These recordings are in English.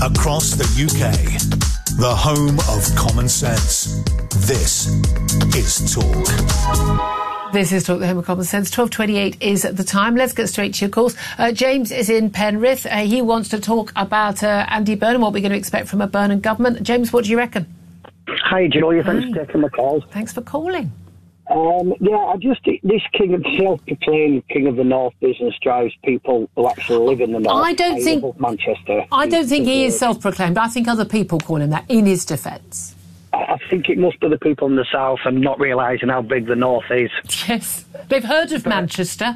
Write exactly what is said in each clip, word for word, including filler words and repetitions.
across the U K. The home of common sense. This is Talk. This is Talk, the home of common sense. twelve twenty-eight is the time. Let's get straight to your calls. Uh, James is in Penrith. Uh, he wants to talk about uh, Andy Burnham, what we're going to expect from a Burnham government. James, what do you reckon? Hi, Julia. Thanks for taking my call. Thanks for calling. Um, yeah, I just this king of self-proclaimed king of the North business drives people who actually live in the North. I don't think Manchester. I don't think he is self-proclaimed. I think other people call him that in his defence. I think it must be the people in the South and not realising how big the North is. Yes, they've heard of Manchester.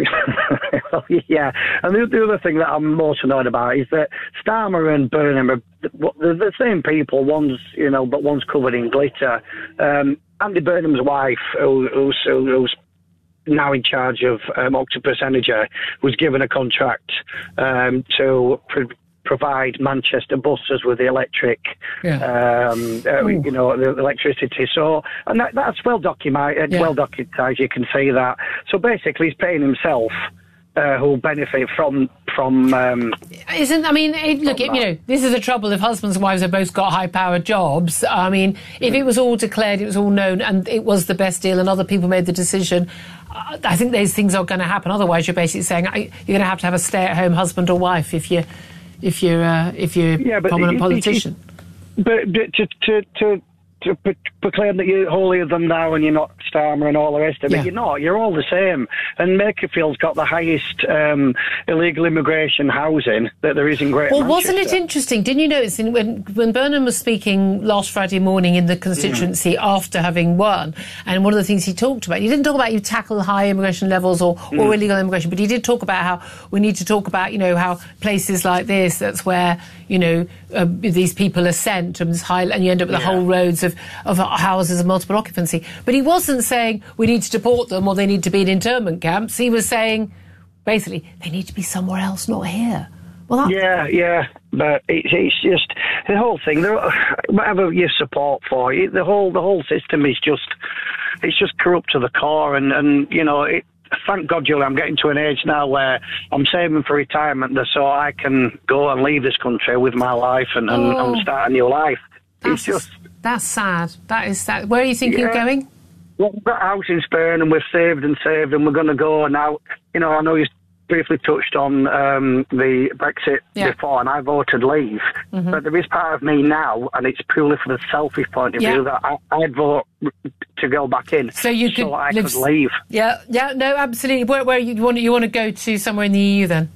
Well, yeah, and the, the other thing that I'm most annoyed about is that Starmer and Burnham are they're the same people. One's, you know, but one's covered in glitter. Um, Andy Burnham's wife, who, who's, who's now in charge of um, Octopus Energy, was given a contract um, to pro- provide Manchester buses with the electric, yeah. um, uh, you know, the electricity. So, and that, that's well documented. Yeah. Well documented. You can see that. So basically, he's paying himself. Uh, who'll benefit from from um, isn't I mean it, look it, you know, this is the trouble if husbands and wives have both got high powered jobs. I mean, if it was all declared, it was all known, and it was the best deal and other people made the decision, uh, I think those things are going to happen. Otherwise you're basically saying you're going to have to have a stay at home husband or wife if you if you're uh, if you're yeah, a prominent it, politician. It, it, but, but to, to, to to pro- proclaim that you're holier than thou and you're not Starmer and all the rest of it. Yeah. You're not. You're all the same. And Makerfield's got the highest um, illegal immigration housing that there is in Greater Well, Manchester. wasn't it interesting? Didn't you notice in, when, when Burnham was speaking last Friday morning in the constituency mm. after having won, and one of the things he talked about, he didn't talk about you tackle high immigration levels or, mm. or illegal immigration, but he did talk about how we need to talk about, you know, how places like this, that's where, you know, uh, these people are sent and, high, and you end up with yeah. the whole roads of, of houses of multiple occupancy. But he wasn't saying we need to deport them or they need to be in internment camps. He was saying, basically, they need to be somewhere else, not here. Well, that... Yeah, yeah, but it's, it's just the whole thing. Whatever you support for, it, the whole the whole system is just it's just corrupt to the core. And, and you know, it, thank God, Julie, I'm getting to an age now where I'm saving for retirement so I can go and leave this country with my life and, and, oh, and start a new life. It's just that's sad. That is sad. Where are you thinking yeah. of going? Well, we've got a house in Spurn and we've saved and saved and we're going to go now. You know, I know you briefly touched on um, the Brexit yeah. before, and I voted leave. Mm-hmm. But there is part of me now, and it's purely from a selfish point of yeah. view, that I, I'd vote to go back in, so you could so I live... could leave. Yeah, yeah, no, absolutely. Where, where you want you want to go to somewhere in the E U then?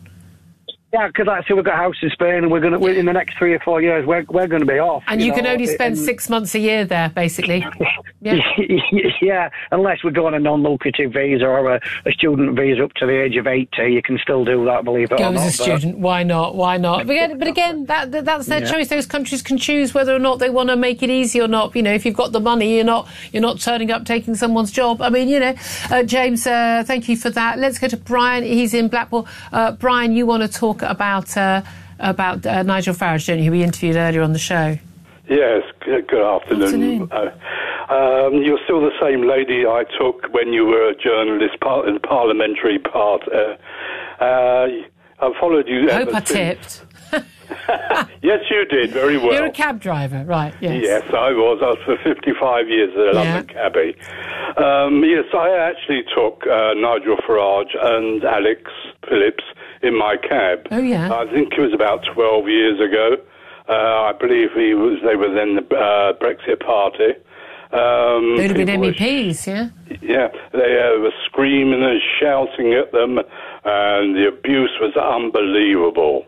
Yeah, because like I say, we've got a house in Spain, and we're going to in the next three or four years we're we're going to be off. And you, you know, can only spend and, six months a year there, basically. Yeah, yeah. Unless we go on a non-lucrative visa or a, a student visa up to the age of eighty, you can still do that. Believe it go or not. Go as a student. But... Why not? Why not? But again, but again that, that that's their yeah. choice. Those countries can choose whether or not they want to make it easy or not. You know, if you've got the money, you're not you're not turning up taking someone's job. I mean, you know, uh, James, uh, thank you for that. Let's go to Brian. He's in Blackpool. Uh, Brian, you want to talk about. Uh, about uh, Nigel Farage, don't you, who we interviewed earlier on the show? Yes, good afternoon. afternoon. Uh, um, you're still the same lady I took when you were a journalist part in the parliamentary part. Uh, uh, I followed you Hope ever I since. tipped. Yes, you did, very well. You're a cab driver, right, yes. Yes, I was. I was for fifty-five years a yeah. London cabbie. Um, yes, I actually took uh, Nigel Farage and Alex Phillips in my cab. Oh, yeah. I think it was about twelve years ago. Uh, I believe he was. They were then the uh, Brexit Party. Um, They'd have been M E were, Ps, yeah? Yeah, they uh, were screaming and shouting at them, and the abuse was unbelievable.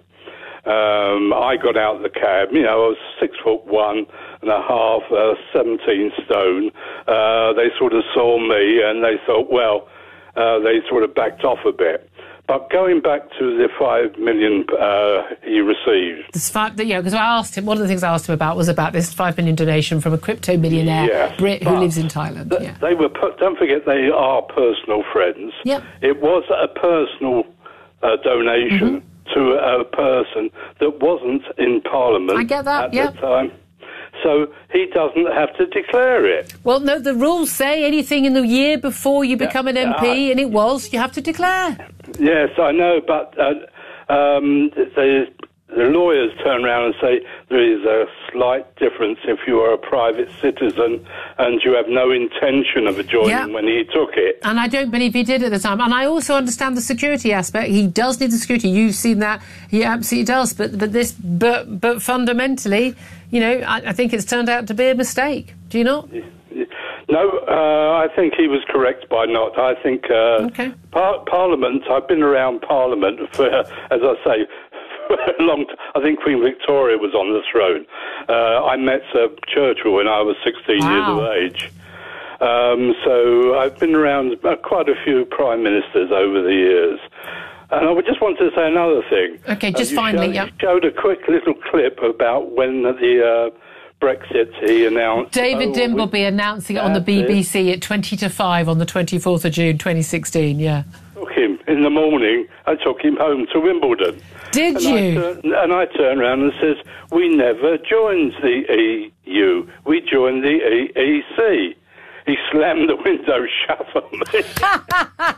Um, I got out of the cab, you know, I was six foot one and a half, uh, seventeen stone. Uh, they sort of saw me and they thought, well, uh, they sort of backed off a bit. But going back to the five million uh, he received. This five, yeah, because I asked him, one of the things I asked him about was about this five million donation from a crypto millionaire yes, Brit who lives in Thailand. Th- yeah. They were, put, don't forget, they are personal friends. Yep. It was a personal uh, donation. Mm-hmm. To a person that wasn't in Parliament I get that, at yep. the time. So he doesn't have to declare it. Well, no, the rules say anything in the year before you become yeah. an M P, uh, and it was, you have to declare. Yes, I know, but uh, um, the, the lawyers turn around and say there is a slight difference if you are a private citizen and you have no intention of joining yeah. when he took it. And I don't believe he did at the time. And I also understand the security aspect. He does need the security. You've seen that. He absolutely does. But but this but but fundamentally, you know, I, I think it's turned out to be a mistake. Do you not? No, uh, I think he was correct by not. I think uh, okay. par- Parliament, I've been around Parliament for, as I say, for a long time. I think Queen Victoria was on the throne. Uh, I met uh, Churchill when I was sixteen wow. years of age. Um, so I've been around uh, quite a few prime ministers over the years. And I just wanted to say another thing. Okay, just uh, finally, showed, yeah. You showed a quick little clip about when the... Uh, Brexit, he announced... David oh, Dimbleby we, announcing it on the B B C it. at twenty to five on the twenty-fourth of June twenty sixteen, yeah. I took him in the morning, I took him home to Wimbledon. Did and you? I turn, and I turned around and says, we never joined the E U, we joined the E E C. He slammed the window shut on me.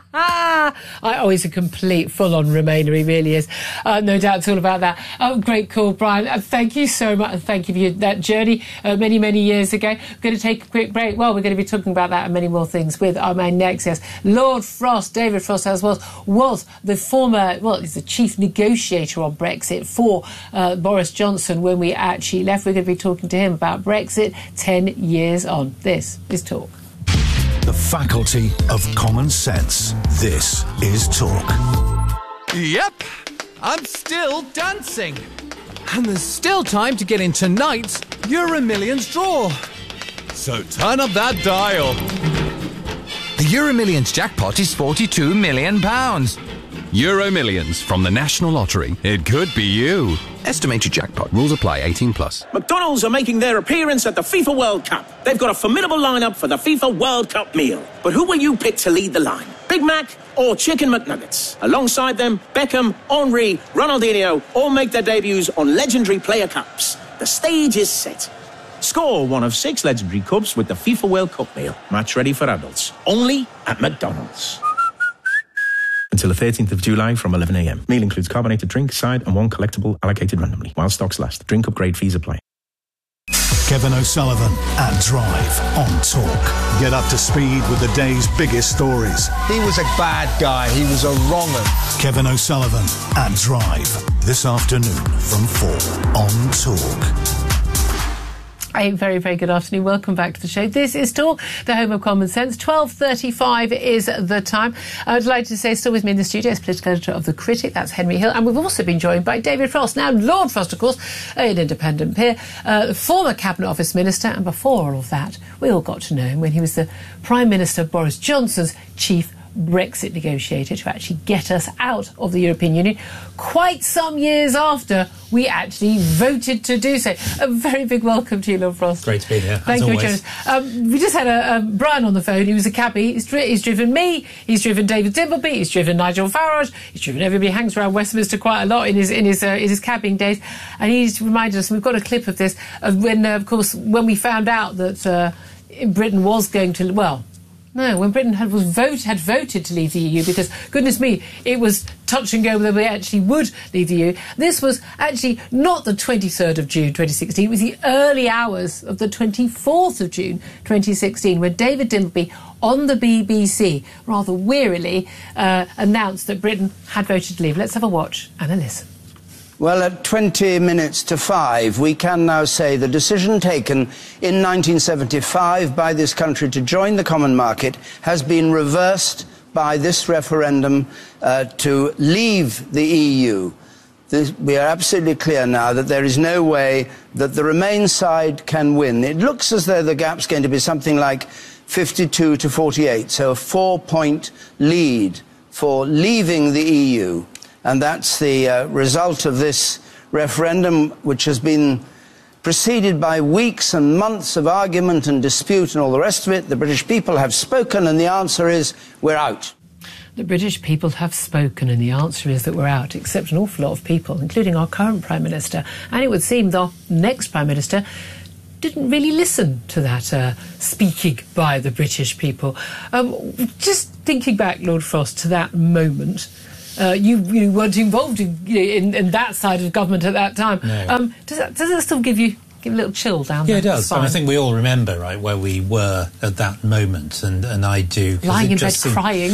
I, oh, he's a complete full-on Remainer, he really is. Uh, no doubt it's all about that. Oh, great call, Brian. Uh, thank you so much. Thank you for your, that journey uh, many, many years ago. We're going to take a quick break. Well, we're going to be talking about that and many more things with our main next guest. Lord Frost, David Frost, as was, was the former, well, he's the chief negotiator on Brexit for uh, Boris Johnson when we actually left. We're going to be talking to him about Brexit ten years on. This is Talk. The faculty of common sense. This is Talk. Yep, I'm still dancing. And there's still time to get in tonight's Euro Millions draw. So turn up that dial. The Euro Millions jackpot is forty-two million pounds. Euro Millions from the National Lottery. It could be you. Estimated jackpot. Rules apply. eighteen plus. McDonald's are making their appearance at the FIFA World Cup. They've got a formidable lineup for the FIFA World Cup meal. But who will you pick to lead the line? Big Mac or Chicken McNuggets? Alongside them, Beckham, Henry, Ronaldinho all make their debuts on legendary player cups. The stage is set. Score one of six legendary cups with the FIFA World Cup meal. Match ready for adults. Only at McDonald's. Until the thirteenth of July from eleven a m. Meal includes carbonated drink, side and one collectible allocated randomly. While stocks last. Drink upgrade fees apply. Kevin O'Sullivan and Drive on Talk. Get up to speed with the day's biggest stories. He was a bad guy. He was a wronger. Kevin O'Sullivan and Drive. This afternoon from four on Talk. A very, very good afternoon. Welcome back to the show. This is Talk, the home of common sense. twelve thirty-five is the time. I'd like to say, still with me in the studio is political editor of The Critic, that's Henry Hill. And we've also been joined by David Frost. Now, Lord Frost, of course, an independent peer, uh, former Cabinet Office Minister. And before all of that, we all got to know him when he was the Prime Minister Boris Johnson's chief Brexit negotiator to actually get us out of the European Union, quite some years after we actually voted to do so. A very big welcome to you, Lord Frost. Great to be here. Thank you for joining us. Um, we just had a, um, Brian on the phone. He was a cabbie. He's, dri- he's driven me. He's driven David Dimbleby. He's driven Nigel Farage. He's driven everybody who hangs around Westminster quite a lot in his in his uh, in his cabbing days. And he's reminded us. And we've got a clip of this of when, uh, of course, when we found out that uh, Britain was going to well. No, when Britain had was vote had voted to leave the E U, because goodness me, it was touch and go whether we actually would leave the E U. This was actually not the twenty-third of June twenty sixteen. It was the early hours of the twenty-fourth of June twenty sixteen, when David Dimbleby on the B B C rather wearily uh, announced that Britain had voted to leave. Let's have a watch and a listen. Well, at twenty minutes to five, we can now say the decision taken in nineteen seventy-five by this country to join the common market has been reversed by this referendum uh, to leave the E U. This, we are absolutely clear now that there is no way that the Remain side can win. It looks as though the gap's going to be something like fifty-two to forty-eight, so a four-point lead for leaving the E U. And that's the uh, result of this referendum, which has been preceded by weeks and months of argument and dispute and all the rest of it. The British people have spoken, and the answer is we're out. The British people have spoken, and the answer is that we're out, except an awful lot of people, including our current Prime Minister. And it would seem the next Prime Minister didn't really listen to that uh, speaking by the British people. Um, just thinking back, Lord Frost, to that moment, Uh, you, you weren't involved in, in in that side of government at that time. No. Um, does that does that still give you give a little chill down yeah, there? Yeah, it does. And I think we all remember, right, where we were at that moment, and, and I do. Lying in bed seemed... crying.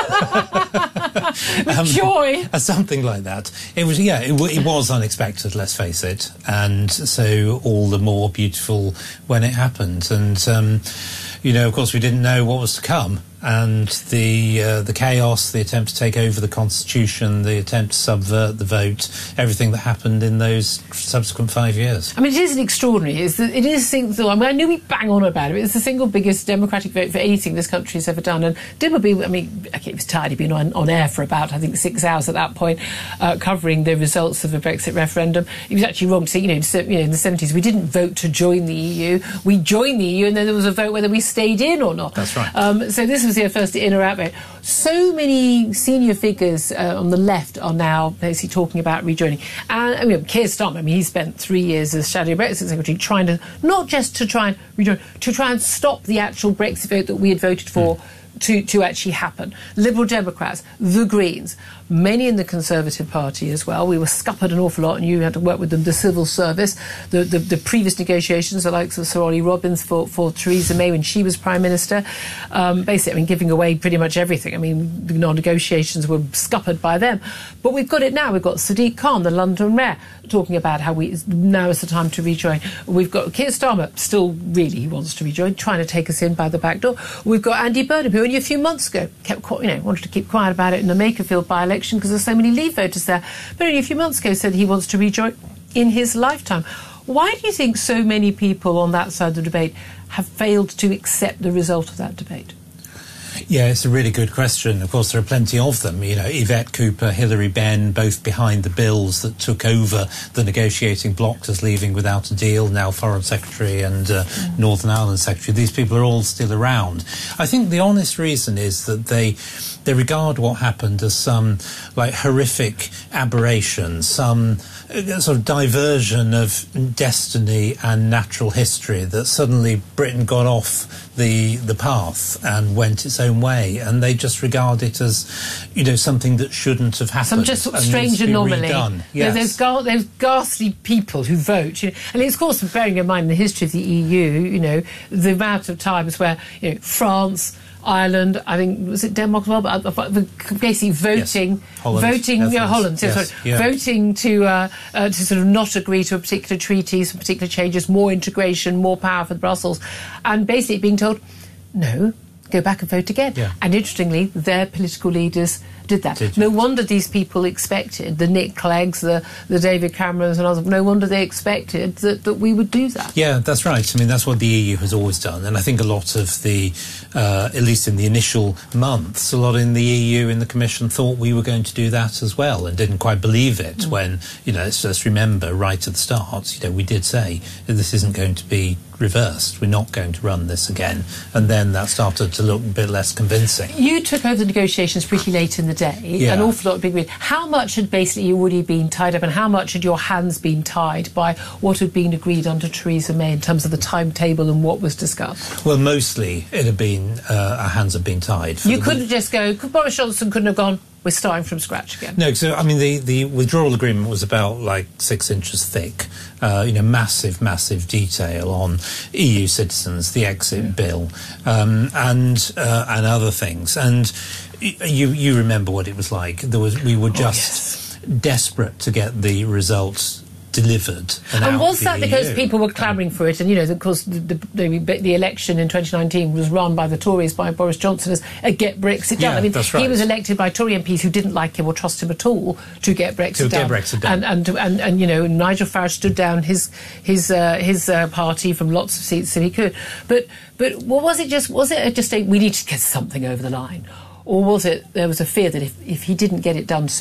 With um, joy. Something like that. It was, yeah, it, w- it was unexpected, let's face it, and so all the more beautiful when it happened. And, um, you know, of course, we didn't know what was to come. And the uh, the chaos, the attempt to take over the constitution, the attempt to subvert the vote, everything that happened in those subsequent five years. I mean, it is an extraordinary. It's the, it is. I mean, I knew we bang on about it. It's the single biggest democratic vote for anything this country has ever done. And Dimbleby, I mean, okay, it was tired. He'd been on, on air for about, I think, six hours at that point, uh, covering the results of the Brexit referendum. He was actually wrong to say, you know, in, you know, in the seventies, we didn't vote to join the E U. We joined the E U, and then there was a vote whether we stayed in or not. That's right. Um, so this was their first in or out vote. So many senior figures uh, on the left are now basically talking about rejoining. And I mean, Keir Starmer, I mean, he spent three years as Shadow Brexit Secretary trying to, not just to try and rejoin, to try and stop the actual Brexit vote that we had voted for mm. to, to actually happen. Liberal Democrats, the Greens, many in the Conservative Party as well. We were scuppered an awful lot, and you had to work with them. The civil service, the, the, the previous negotiations, the likes of Sir Ollie Robbins for, for Theresa May when she was Prime Minister, um, basically, I mean, giving away pretty much everything. I mean, the negotiations were scuppered by them. But we've got it now. We've got Sadiq Khan, the London Mayor, talking about how we now is the time to rejoin. We've got Keir Starmer, still really he wants to rejoin, trying to take us in by the back door. We've got Andy Burnham, who only a few months ago kept, you know, wanted to keep quiet about it in the Makerfield by-election because there's so many Leave voters there, but only a few months ago said he wants to rejoin in his lifetime. Why do you think so many people on that side of the debate have failed to accept the result of that debate? Yeah, it's a really good question. Of course, there are plenty of them. You know, Yvette Cooper, Hilary Benn, both behind the bills that took over the negotiating bloc as leaving without a deal, now Foreign Secretary and uh, mm. Northern Ireland Secretary. These people are all still around. I think the honest reason is that they they regard what happened as some, like, horrific aberration, some uh, sort of diversion of destiny and natural history, that suddenly Britain got off the the path and went its own way, and they just regard it as, you know, something that shouldn't have happened. Some just sort of strange anomaly. Yes. There's, gar- there's ghastly people who vote, you know, and it's of course bearing in mind the history of the E U. You know, the amount of times where, you know, France, Ireland, I think, was it Denmark as well? But basically voting, yes. Holland, voting, you know, Holland, yes. sorry, yeah. voting to uh, uh, to sort of not agree to a particular treaty, some particular changes, more integration, more power for Brussels, and basically being told, no, go back and vote again. Yeah. And interestingly, their political leaders did that. Did no wonder these people expected, the Nick Cleggs, the, the David Camerons and others, no wonder they expected that, that we would do that. Yeah, that's right. I mean, that's what the E U has always done. And I think a lot of the, uh, at least in the initial months, a lot in the E U, in the Commission, thought we were going to do that as well and didn't quite believe it mm. when, you know, let's just remember right at the start, you know, we did say that this isn't going to be reversed. We're not going to run this again. And then that started to look a bit less convincing. You took over the negotiations pretty late in the day. Yeah. An awful lot of big agreement. How much had basically already been tied up, and how much had your hands been tied by what had been agreed under Theresa May in terms of the timetable and what was discussed? Well, mostly it had been, uh, our hands had been tied. You couldn't week. just go, Boris Johnson couldn't have gone, we're starting from scratch again. No, so I mean the, the withdrawal agreement was about like six inches thick. Uh, you know, massive, massive detail on E U citizens, the exit yeah. bill, um, and uh, and other things. And you you remember what it was like. There was we were just oh, yes. desperate to get the results delivered. And, and was that the because E U. people were clamouring for it? And, you know, of course, the, the, the election in twenty nineteen was run by the Tories, by Boris Johnson, as a get Brexit done. Yeah, I mean, that's right. he was elected by Tory M Ps who didn't like him or trust him at all to get Brexit to done. Get Brexit done. And, and, and, and, you know, Nigel Farage stood down his his uh, his uh, party from lots of seats so he could. But, but well, was it just, was it just a, we need to get something over the line? Or was it there was a fear that if, if he didn't get it done soon,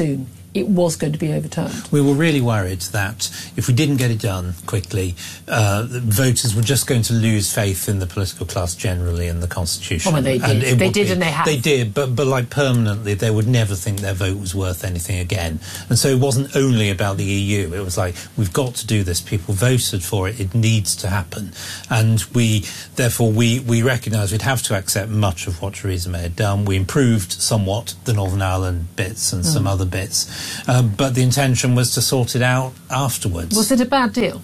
it was going to be overturned. We were really worried that if we didn't get it done quickly, uh, voters were just going to lose faith in the political class generally and the Constitution. Oh, well, they did. They did, be, and they have. They did, but, but like permanently, they would never think their vote was worth anything again. And so it wasn't only about the E U. It was like, we've got to do this. People voted for it. It needs to happen. And we, therefore, we, we recognised we'd have to accept much of what Theresa May had done. We improved somewhat the Northern Ireland bits and mm. some other bits. Uh, but the intention was to sort it out afterwards. Was it a bad deal?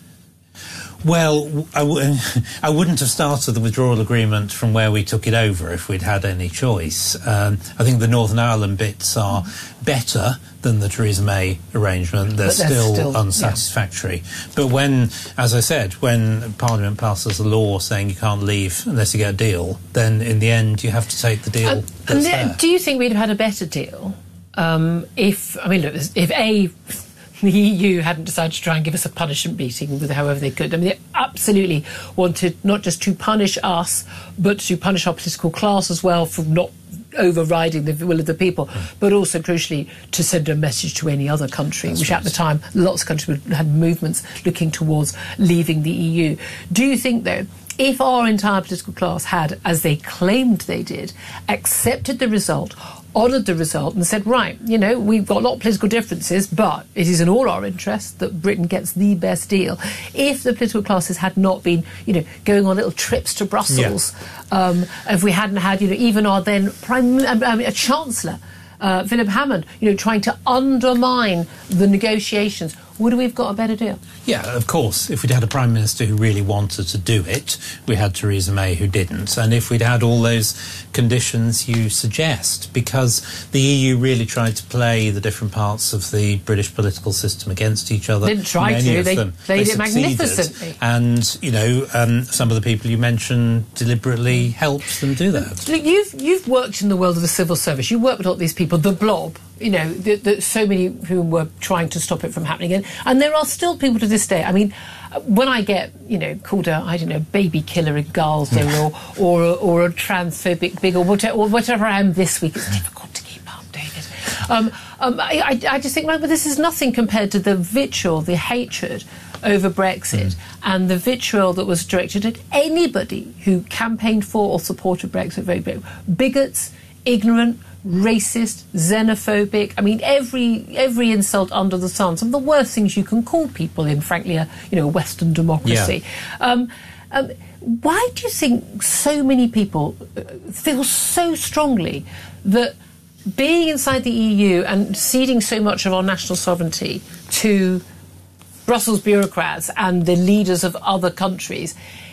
Well, I, w- I wouldn't have started the withdrawal agreement from where we took it over if we'd had any choice. Um, I think the Northern Ireland bits are better than the Theresa May arrangement. They're, they're still, still unsatisfactory. Yeah. But when, as I said, when Parliament passes a law saying you can't leave unless you get a deal, then in the end you have to take the deal and, that's and there. Do you think we'd have had a better deal um, if, I mean, look, if A... the E U hadn't decided to try and give us a punishment beating with however they could. I mean, they absolutely wanted not just to punish us, but to punish our political class as well for not overriding the will of the people, mm. but also, crucially, to send a message to any other country, That's which right. at the time, lots of countries had movements looking towards leaving the E U. Do you think, though, if our entire political class had, as they claimed they did, accepted the result, honoured the result and said, right, you know, we've got a lot of political differences, but it is in all our interests that Britain gets the best deal. If the political classes had not been, you know, going on little trips to Brussels, yeah. um, if we hadn't had, you know, even our then Prime I mean, a Chancellor, uh, Philip Hammond, you know, trying to undermine the negotiations, would we have got a better deal? Yeah, of course. If we'd had a Prime Minister who really wanted to do it, we had Theresa May who didn't. And if we'd had all those conditions you suggest, because the E U really tried to play the different parts of the British political system against each other. They didn't try Many to, of they them, played they it magnificently. And, you know, um, some of the people you mentioned deliberately helped them do that. Look, you've, you've worked in the world of the civil service. You worked with all these people, the blob, you know, the, the, so many who were trying to stop it from happening again. And there are still people to this day. I mean, when I get, you know, called a, I don't know, baby killer in Garlesdale or, or, a, or a transphobic big or whatever, or whatever I am this week, it's difficult to keep up, David. Um, um, I, I just think, well, but this is nothing compared to the vitriol, the hatred over Brexit mm. and the vitriol that was directed at anybody who campaigned for or supported Brexit. Very big. Bigots, ignorant, racist, xenophobic. I mean, every every insult under the sun. Some of the worst things you can call people in, frankly, a you know a Western democracy. Yeah. Um, um, why do you think so many people feel so strongly that being inside the E U and ceding so much of our national sovereignty to Brussels bureaucrats and the leaders of other countries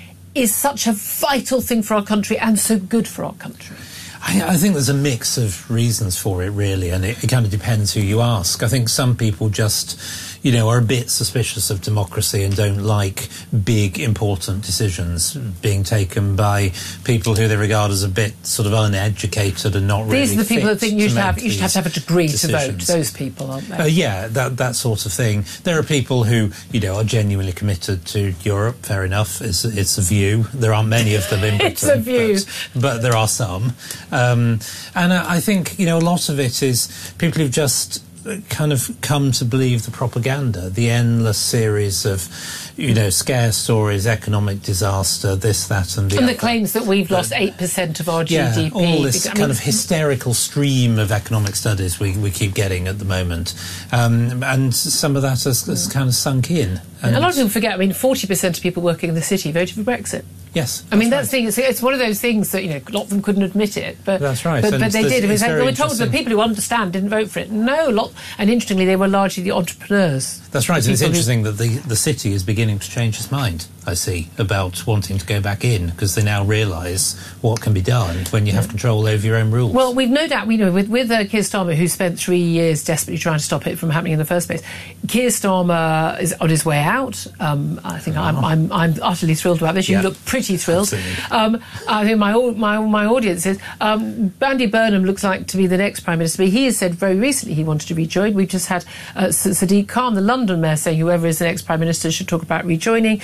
is such a vital thing for our country and so good for our country? I, I think there's a mix of reasons for it, really, and it, it kind of depends who you ask. I think some people just, you know, are a bit suspicious of democracy and don't like big, important decisions being taken by people who they regard as a bit sort of uneducated and not really These are the people that think you should have you should have to have a degree decisions. to vote. Those people, aren't they? Uh, yeah, that that sort of thing. There are people who, you know, are genuinely committed to Europe. Fair enough. It's it's a view. There aren't many of them in Britain. It's a view, but, but there are some. Um, and I, I think, you know, a lot of it is people who've just kind of come to believe the propaganda, the endless series of, you know, scare stories, economic disaster, this, that and the and other. the claims that we've lost uh, eight percent of our yeah, G D P. all this I kind mean, of hysterical stream of economic studies we, we keep getting at the moment. Um, and some of that has, has kind of sunk in. And a lot of people forget, I mean, forty percent of people working in the city voted for Brexit. Yes, I mean that's right. the thing. It's, it's one of those things that you know a lot of them couldn't admit it, but that's right. But, but they did. I mean, they were told that people who understand didn't vote for it. No, lot. And interestingly, they were largely the entrepreneurs. That's right. And it's interesting who, that the the city is beginning to change its mind. I see, about wanting to go back in because they now realise what can be done when you have control over your own rules. Well, we've no doubt, we know, with, with uh, Keir Starmer, who spent three years desperately trying to stop it from happening in the first place, Keir Starmer is on his way out. Um, I think oh. I'm, I'm I'm utterly thrilled about this. You yeah. look pretty thrilled. Um, I think my my my audience is. Um, Andy Burnham looks like to be the next Prime Minister, but he has said very recently he wanted to rejoin. We've just had uh, Sadiq Khan, the London Mayor, saying whoever is the next Prime Minister should talk about rejoining. Still got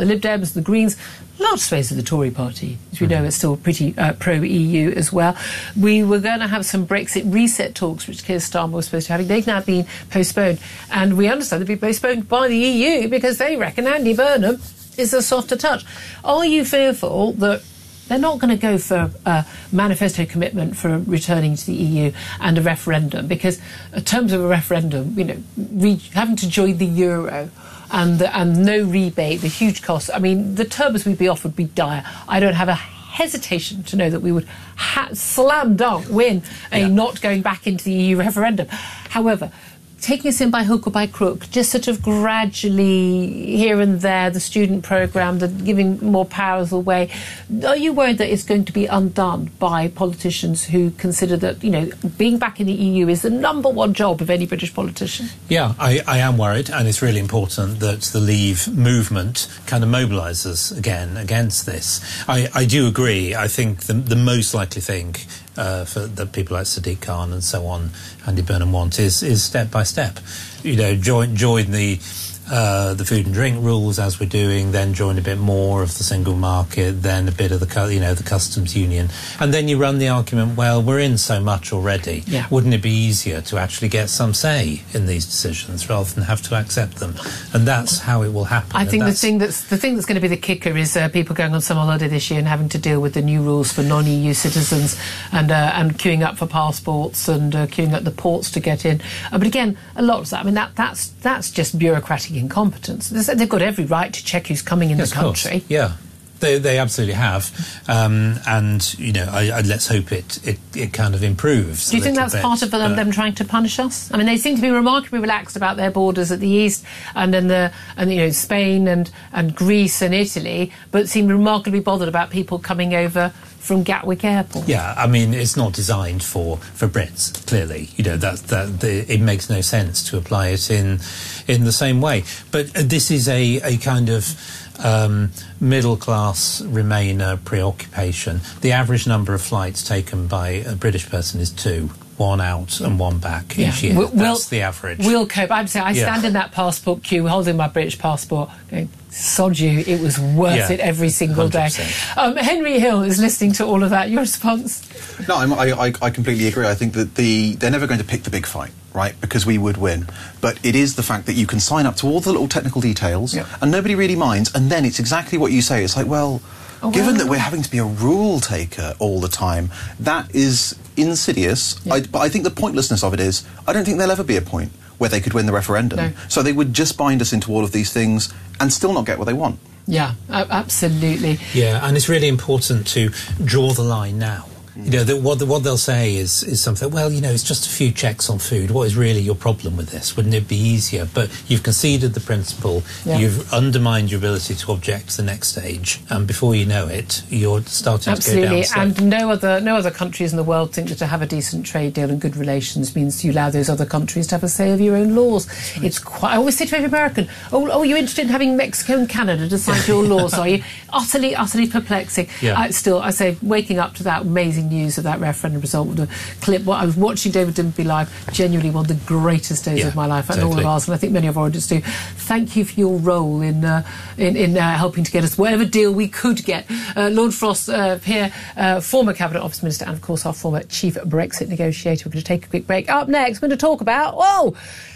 the Lib Dems, the Greens, large swathes of the Tory party, as we know, is still pretty uh, pro-E U as well. We were going to have some Brexit reset talks, which Keir Starmer was supposed to have. They've now been postponed. And we understand they've been postponed by the E U because they reckon Andy Burnham is a softer touch. Are you fearful that they're not going to go for a manifesto commitment for returning to the E U and a referendum? Because in terms of a referendum, you know, re- having to join the euro and the, and no rebate, the huge costs, I mean, the terms we'd be offered would be dire. I don't have a hesitation to know that we would ha- slam dunk win a yeah. not going back into the E U referendum. However, taking us in by hook or by crook, just sort of gradually here and there, the student programme, the giving more powers away. Are you worried that it's going to be undone by politicians who consider that, you know, being back in the E U is the number one job of any British politician? Yeah, I, I am worried, and it's really important that the Leave movement kind of mobilises again against this. I, I do agree. I think the, the most likely thing Uh, for the people like Sadiq Khan and so on, Andy Burnham want is, is step by step. You know, join join the uh, the food and drink rules as we're doing, then join a bit more of the single market, then a bit of the cu- you know the customs union, and then you run the argument, well, we're in so much already. Yeah. Wouldn't it be easier to actually get some say in these decisions rather than have to accept them? And that's how it will happen. I think the thing that's the thing that's going to be the kicker is uh, people going on summer holiday this year and having to deal with the new rules for non-E U citizens and uh, and queuing up for passports and uh, queuing up the ports to get in. Uh, but again, a lot of that. I mean, that that's that's just bureaucratic incompetence. They've got every right to check who's coming in yes, the country. Of course. Yeah. They, they absolutely have, um, and you know, I, I, let's hope it, it, it kind of improves. Do you think that's bit, part of them, them trying to punish us? I mean, they seem to be remarkably relaxed about their borders at the east, and then the and you know Spain and and Greece and Italy, but seem remarkably bothered about people coming over from Gatwick Airport. Yeah, I mean, it's not designed for, for Brits. Clearly, you know that that the, it makes no sense to apply it in in the same way. But uh, this is a a kind of Um, middle-class Remainer preoccupation. The average number of flights taken by a British person is two. One out and one back yeah. each year. We'll, That's the average. We'll cope. I'm saying I yeah. stand in that passport queue holding my British passport going, sod you, it was worth yeah. it every single one hundred percent. day. Um, Henry Hill is listening to all of that. Your response? No, I'm, I, I completely agree. I think that the they're never going to pick the big fight, right, because we would win. But it is the fact that you can sign up to all the little technical details yeah. and nobody really minds, and then it's exactly what you say. It's like, well, oh, given well. that we're having to be a rule taker all the time, that is insidious. Yeah. I, but I think the pointlessness of it is, I don't think there'll ever be a point where they could win the referendum. No. So they would just bind us into all of these things and still not get what they want. Yeah, absolutely. Yeah, and it's really important to draw the line now. You know, the, what, the, what they'll say is, is something, well, you know, it's just a few checks on food. What is really your problem with this? Wouldn't it be easier? But you've conceded the principle, yeah. you've undermined your ability to object to the next stage, and before you know it, you're starting Absolutely. to go down. And no other, no other countries in the world think that to have a decent trade deal and good relations means you allow those other countries to have a say over your own laws. Right. It's quite, I always say to every American, oh, oh, you're interested in having Mexico and Canada decide your laws, are you? Utterly, utterly perplexing. Yeah. I, still, I say, waking up to that amazing news of that referendum result with a clip. What I was watching David Dimby live, genuinely one of the greatest days yeah, of my life, and totally. all of ours, and I think many of our audience do. Thank you for your role in uh, in, in uh, helping to get us whatever deal we could get. Uh, Lord Frost uh, here, uh, former Cabinet Office Minister, and of course our former Chief Brexit negotiator. We're going to take a quick break. Up next, we're going to talk about, whoa,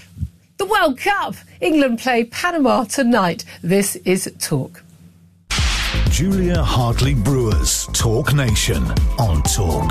the World Cup. England play Panama tonight. This is Talk. Julia Hartley-Brewer's Talk Nation on Talk.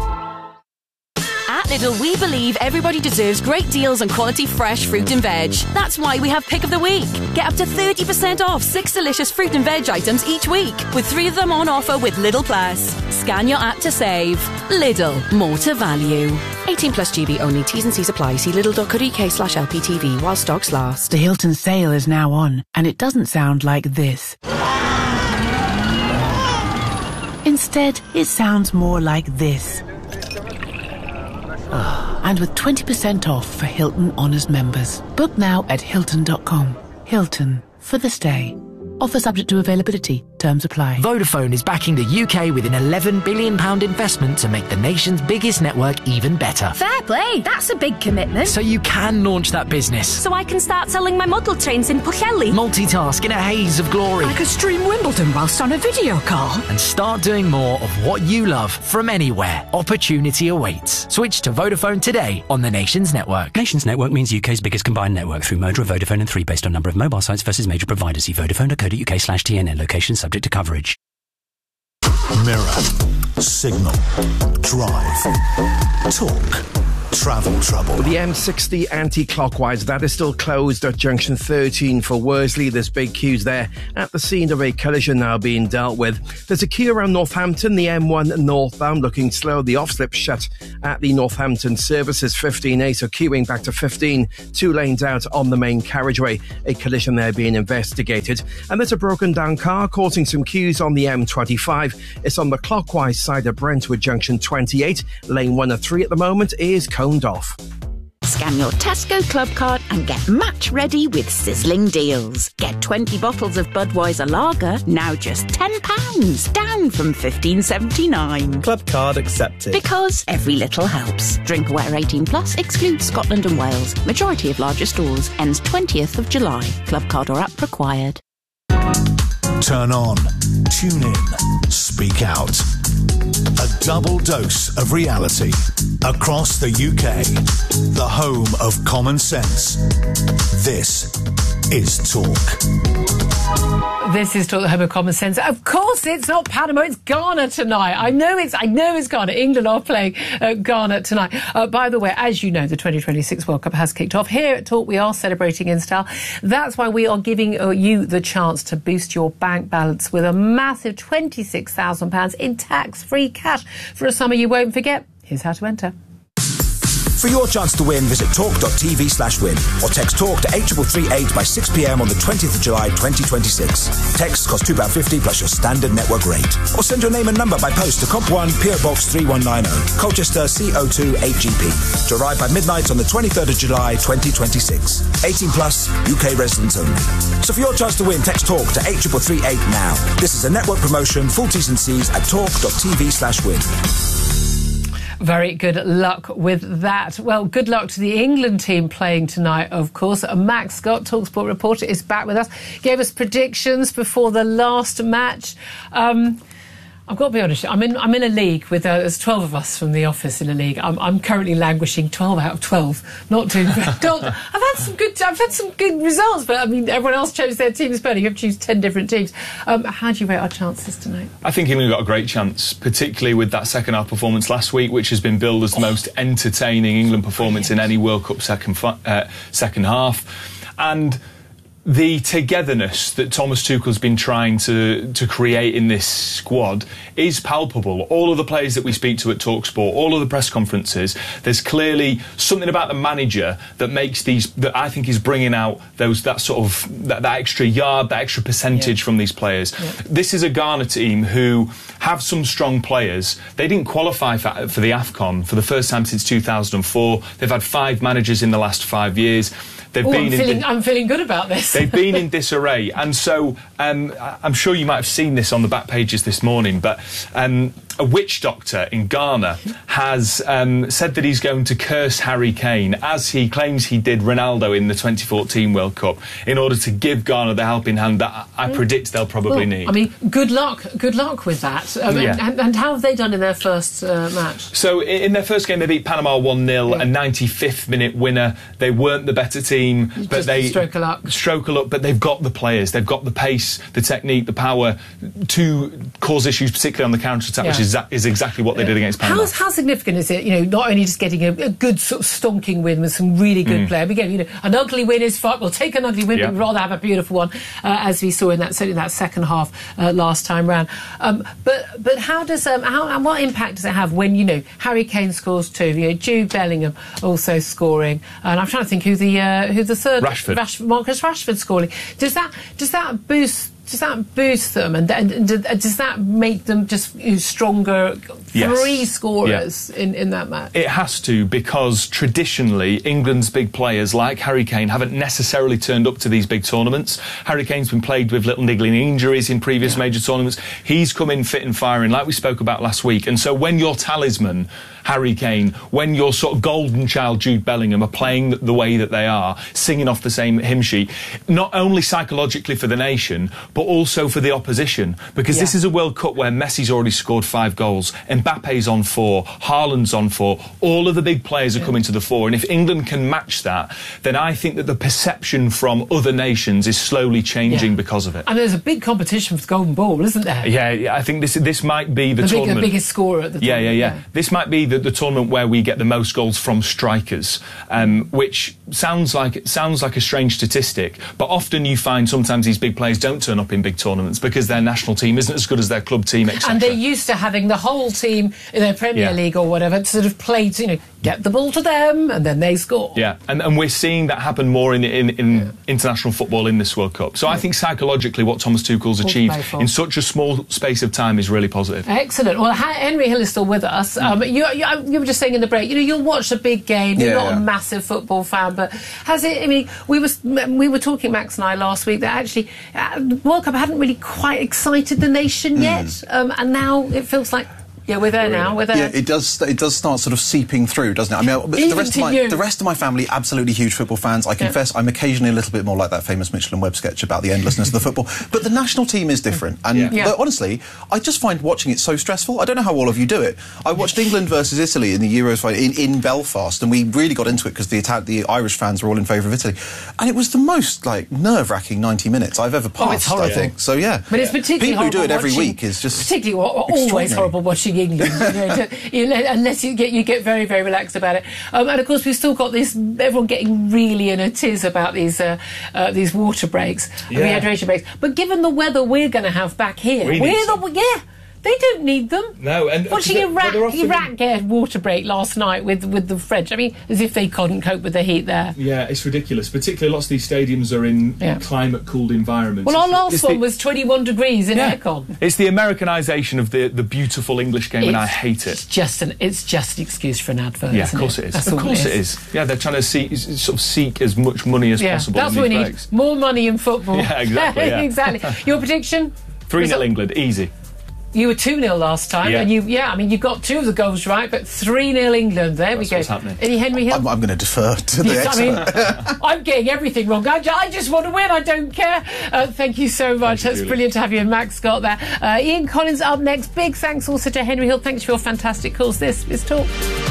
At Lidl, we believe everybody deserves great deals on quality fresh fruit and veg. That's why we have Pick of the Week. Get up to thirty percent off six delicious fruit and veg items each week, with three of them on offer with Lidl Plus. Scan your app to save. Lidl, more to value. eighteen plus G B only. T's and C's apply. See lidl.co.uk slash LPTV while stocks last. The Hilton sale is now on, and it doesn't sound like this. Instead, it sounds more like this. Oh, and with twenty percent off for Hilton Honors members. Book now at hilton dot com. Hilton, for the stay. Offer subject to availability. Terms Terms apply. Vodafone is backing the U K with an eleven billion pounds investment to make the nation's biggest network even better. Fair play, that's a big commitment. So you can launch that business. So I can start selling my model trains in Pwllheli. Multitask in a haze of glory. I could stream Wimbledon whilst on a video call. And start doing more of what you love from anywhere. Opportunity awaits. Switch to Vodafone today on the Nations Network. Nations Network means U K's biggest combined network through Moda, Vodafone and three based on number of mobile sites versus major providers. See vodafone dot co dot uk slash T N N. Location subject to coverage. Mirror, Signal, Drive, Talk, Travel Trouble. The M sixty anti-clockwise, that is still closed at junction thirteen for Worsley. There's big queues there at the scene of a collision now being dealt with. There's a queue around Northampton, the M one northbound looking slow. The off-slip shut at the Northampton services fifteen A, so queuing back to fifteen, two lanes out on the main carriageway. A collision there being investigated. And there's a broken down car causing some queues on the M twenty-five. It's on the clockwise side of Brentwood junction twenty-eight. Lane one and three at the moment is coned off. Scan your Tesco Club card and get match ready with sizzling deals. Get twenty bottles of Budweiser Lager, now just ten pounds, down from fifteen seventy-nine. Club card accepted. Because every little helps. Drink aware eighteen plus, excludes Scotland and Wales. Majority of larger stores, ends twentieth of July. Club card or app required. Turn on, tune in, speak out. A double dose of reality across the U K. The home of common sense. This is Talk. This is Talk, the home of common sense. Of course, it's not Panama, it's Ghana tonight. I know it's I know it's Ghana. England are playing uh, Ghana tonight. Uh, by the way, as you know, the twenty twenty-six World Cup has kicked off. Here at Talk, we are celebrating in style. That's why we are giving uh, you the chance to boost your bank balance with a massive twenty-six thousand pounds in tax-free cash for a summer you won't forget. Here's how to enter. For your chance to win, visit talk.tv slash win or text talk to eight three three eight by six p.m. on the twentieth of July twenty twenty-six. Texts cost two pounds fifty plus your standard network rate. Or send your name and number by post to Comp one, P O Box three one nine zero, Colchester C O two eight G P. To arrive by midnight on the twenty-third of July twenty twenty-six. eighteen plus, U K residents only. So for your chance to win, text talk to eight three three eight now. This is a network promotion, full T's and C's at talk.tv slash win. Very good luck with that. Well, good luck to the England team playing tonight, of course. Max Scott, TalkSport reporter, is back with us. Gave us predictions before the last match. Um, I've got to be honest, I'm in I'm in a league with, uh, there's twelve of us from the office in a league. I'm, I'm currently languishing twelve out of twelve. Not doing not, I've had some good I've had some good results, but I mean, everyone else chose their teams better. You have to choose ten different teams. Um, how do you rate our chances tonight? I think England got a great chance, particularly with that second half performance last week, which has been billed as the most entertaining England performance in any World Cup second, uh, second half. And the togetherness that Thomas Tuchel's been trying to, to create in this squad is palpable. All of the players that we speak to at TalkSport, all of the press conferences, there's clearly something about the manager that makes these, that I think is bringing out those that sort of, that, that extra yard, that extra percentage yeah. from these players. Yeah. This is a Ghana team who have some strong players. They didn't qualify for, for the AFCON for the first time since two thousand four. They've had five managers in the last five years. They've Ooh, been I'm, in feeling, di- I'm feeling good about this. They've been in disarray. And so um, I'm sure you might have seen this on the back pages this morning, but um, a witch doctor in Ghana has um, said that he's going to curse Harry Kane, as he claims he did Ronaldo in the twenty fourteen World Cup, in order to give Ghana the helping hand that I mm. predict they'll probably well, need. I mean, good luck good luck with that. Um, yeah. and, and how have they done in their first uh, match? So in their first game, they beat Panama one nil, yeah. a ninety-fifth minute winner. They weren't the better team, but Just they... Stroke a luck. Stroke a luck, but they've got the players, they've got the pace, the technique, the power to cause issues, particularly on the counter-attack, yeah. which is, is exactly what they did against Panama. How, how significant is it, you know, not only just getting a, a good sort of stonking win with some really good mm. players. Again, you know, an ugly win is fine. We'll take an ugly win, yeah. but we'd rather have a beautiful one, uh, as we saw in that certainly that second half uh, last time round. Um, but but how does um, how and what impact does it have when, you know, Harry Kane scores two, you know, Jude Bellingham also scoring, and I'm trying to think who the uh, who the third Rashford, Rashford Marcus Rashford scoring. Does that does that boost does that boost them, and, and, and does that make them just you know, stronger Yes. three scorers Yeah. in, in that match? It has to, because traditionally England's big players like Harry Kane haven't necessarily turned up to these big tournaments. Harry Kane's been plagued with little niggling injuries in previous yeah. major tournaments. He's come in fit and firing, like we spoke about last week. And so when your talisman, Harry Kane, when your sort of golden child, Jude Bellingham, are playing the way that they are, singing off the same hymn sheet, not only psychologically for the nation, but also for the opposition. Because yeah. this is a World Cup where Messi's already scored five goals, Mbappe's on four, Haaland's on four, all of the big players are yeah. coming to the fore. And if England can match that, then I think that the perception from other nations is slowly changing yeah. because of it. And there's a big competition for the Golden Ball, isn't there? Yeah, yeah I think this this might be the, the tournament. Big, the biggest scorer at the yeah, tournament. Yeah, yeah, yeah. This might be the, the tournament where we get the most goals from strikers, um, which sounds like sounds like a strange statistic, but often you find sometimes these big players don't turn up in big tournaments because their national team isn't as good as their club team, et cetera. And they're used to having the whole team in their Premier yeah. League or whatever to sort of play to, you know, get the ball to them and then they score. Yeah, and, and we're seeing that happen more in in, in yeah. international football in this World Cup. So yeah. I think psychologically what Thomas Tuchel's achieved in such a small space of time is really positive. Excellent. Well, Henry Hill is still with us. Um, you, you, you were just saying in the break, you know, you'll watch a big game. You're yeah, not yeah. a massive football fan, but has it, I mean, we, was, we were talking, Max and I, last week, that actually uh, the World Cup hadn't really quite excited the nation mm. yet, um, and now it feels like Yeah, we're there now. We're there. Yeah, it does. It does start sort of seeping through, doesn't it? I mean, Even the rest to of my you. the rest of my family absolutely huge football fans. I confess, yeah. I'm occasionally a little bit more like that famous Mitchell and Webb sketch about the endlessness of the football. But the national team is different, and Yeah. Yeah. but honestly, I just find watching it so stressful. I don't know how all of you do it. I watched England versus Italy in the Euros in, in Belfast, and we really got into it because the Ita- the Irish fans were all in favour of Italy, and it was the most like nerve-wracking ninety minutes I've ever passed. Oh, it's horrible. I think so. Yeah, But it's particularly people who do it every watching, week is just particularly always horrible watching England. You know, to, you know, unless you get you get very very relaxed about it. Um, and of course we've still got this everyone getting really in a tiz about these uh, uh, these water breaks, Yeah. rehydration breaks. But given the weather we're going to have back here, We we're need the yeah. They don't need them. No, and watching they're- Iraq, they're often- Iraq get a water break last night with with the French. I mean, as if they couldn't cope with the heat there. Yeah, it's ridiculous. Particularly, lots of these stadiums are in Yeah. climate-cooled environments. Well, our It's- last it's one the- was twenty-one degrees in Yeah. aircon. It's the Americanisation of the, the beautiful English game, and I It's hate it. Just an it's just an excuse for an advert. Yeah, of isn't course it? it is. That's Of all course it is. Yeah, they're trying to seek, sort of seek as much money as Yeah, possible. that's in what we these need. breaks. More money in football. Yeah, exactly, yeah. exactly. Your prediction? three nil England, easy. You were two nil last time, Yeah. and you, yeah, I mean, you got two of the goals right, but three nil England. There That's we go. what's happening. Any Henry Hill? I'm, I'm going to defer to the Yes, I mean, expert. I'm getting everything wrong. I, I just want to win. I don't care. Uh, thank you so much. you, That's Julie. brilliant to have you and Max Scott there. Uh, Ian Collins up next. Big thanks also to Henry Hill. Thanks for your fantastic calls. This is Talk.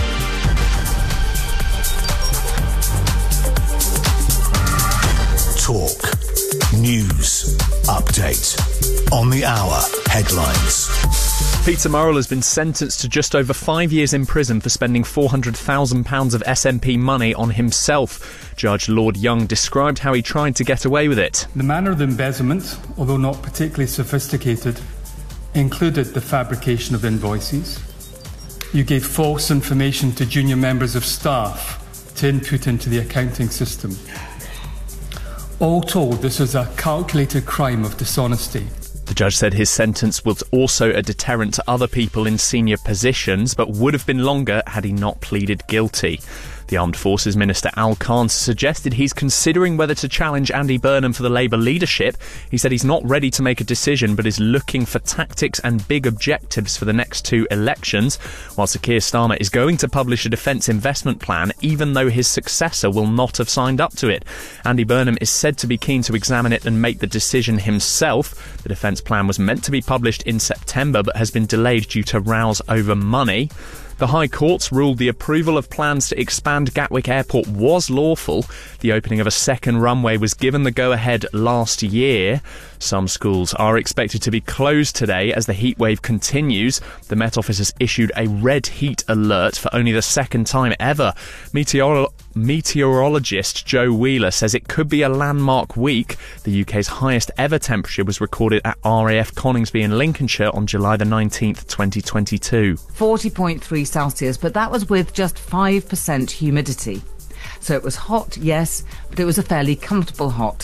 Talk. News. Update. On the hour. Headlines. Peter Murrell has been sentenced to just over five years in prison for spending four hundred thousand pounds of S N P money on himself. Judge Lord Young described how he tried to get away with it. The manner of the embezzlement, although not particularly sophisticated, included the fabrication of invoices. You gave false information to junior members of staff to input into the accounting system. All told, this is a calculated crime of dishonesty. The judge said his sentence was also a deterrent to other people in senior positions, but would have been longer had he not pleaded guilty. The Armed Forces Minister Al Khan suggested he's considering whether to challenge Andy Burnham for the Labour leadership. He said he's not ready to make a decision, but is looking for tactics and big objectives for the next two elections, while Sir Keir Starmer is going to publish a defence investment plan, even though his successor will not have signed up to it. Andy Burnham is said to be keen to examine it and make the decision himself. The defence plan was meant to be published in September, but has been delayed due to rows over money. The High Courts ruled the approval of plans to expand Gatwick Airport was lawful. The opening of a second runway was given the go-ahead last year. Some schools are expected to be closed today as the heatwave continues. The Met Office has issued a red heat alert for only the second time ever. Meteor- meteorologist Joe Wheeler says it could be a landmark week. The U K's highest ever temperature was recorded at R A F Coningsby in Lincolnshire on July the nineteenth, twenty twenty-two. forty point three Celsius, but that was with just five percent humidity. So it was hot, yes, but it was a fairly comfortable hot.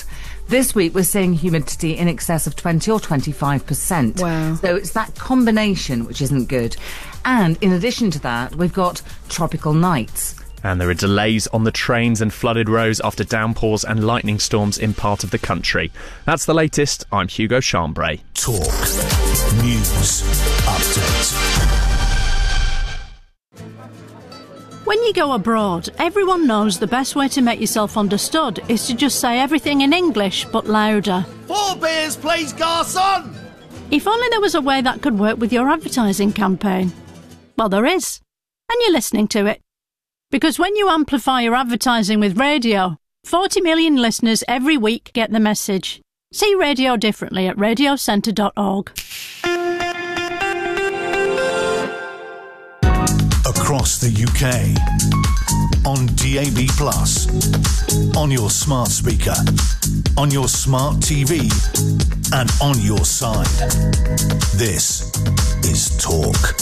This week we're seeing humidity in excess of twenty or twenty-five percent. Wow. So it's that combination which isn't good. And in addition to that, we've got tropical nights. And there are delays on the trains and flooded roads after downpours and lightning storms in part of the country. That's the latest. I'm Hugo Chambray. Talk. News. Update. When you go abroad, everyone knows the best way to make yourself understood is to just say everything in English, but louder. Four beers, please, garçon! If only there was a way that could work with your advertising campaign. Well, there is. And you're listening to it. Because when you amplify your advertising with radio, forty million listeners every week get the message. See radio differently at radio centre dot org. Across the U K, on D A B plus, on your smart speaker, on your smart T V, and on your side. This is Talk.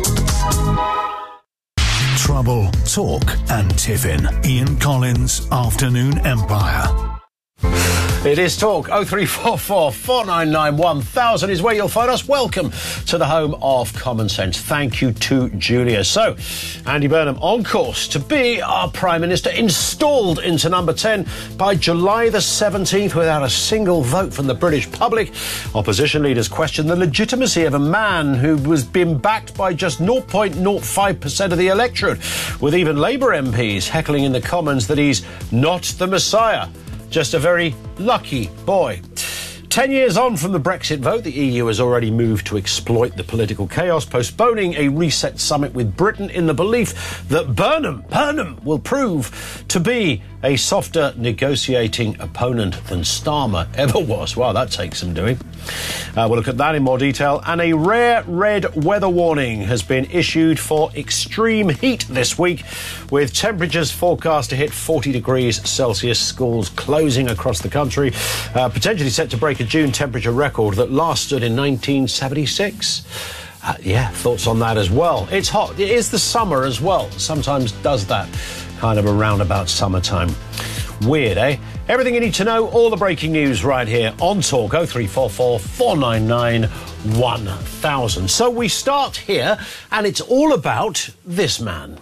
Trouble, Talk and Tiffin. Ian Collins, Afternoon Empire. It is Talk. oh three four four, four nine nine, one thousand is where you'll find us. Welcome to the home of common sense. Thank you to Julia. So, Andy Burnham on course to be our Prime Minister, installed into number ten by July the seventeenth without a single vote from the British public. Opposition leaders question the legitimacy of a man who was being backed by just zero point zero five percent of the electorate, with even Labour M Ps heckling in the Commons that he's not the Messiah. Just a very lucky boy. Ten years on from the Brexit vote, the E U has already moved to exploit the political chaos, postponing a reset summit with Britain in the belief that Burnham, Burnham will prove to be a softer negotiating opponent than Starmer ever was. Wow, that takes some doing. Uh, we'll look at that in more detail. And a rare red weather warning has been issued for extreme heat this week, with temperatures forecast to hit forty degrees Celsius, schools closing across the country, uh, potentially set to break a June temperature record that last stood in nineteen seventy-six. Uh, yeah, thoughts on that as well. It's hot. It is the summer as well. Sometimes does that kind of around about summertime. Weird, eh? Everything you need to know, all the breaking news right here on Talk. oh three four four, four nine nine, one thousand. So we start here, and it's all about this man.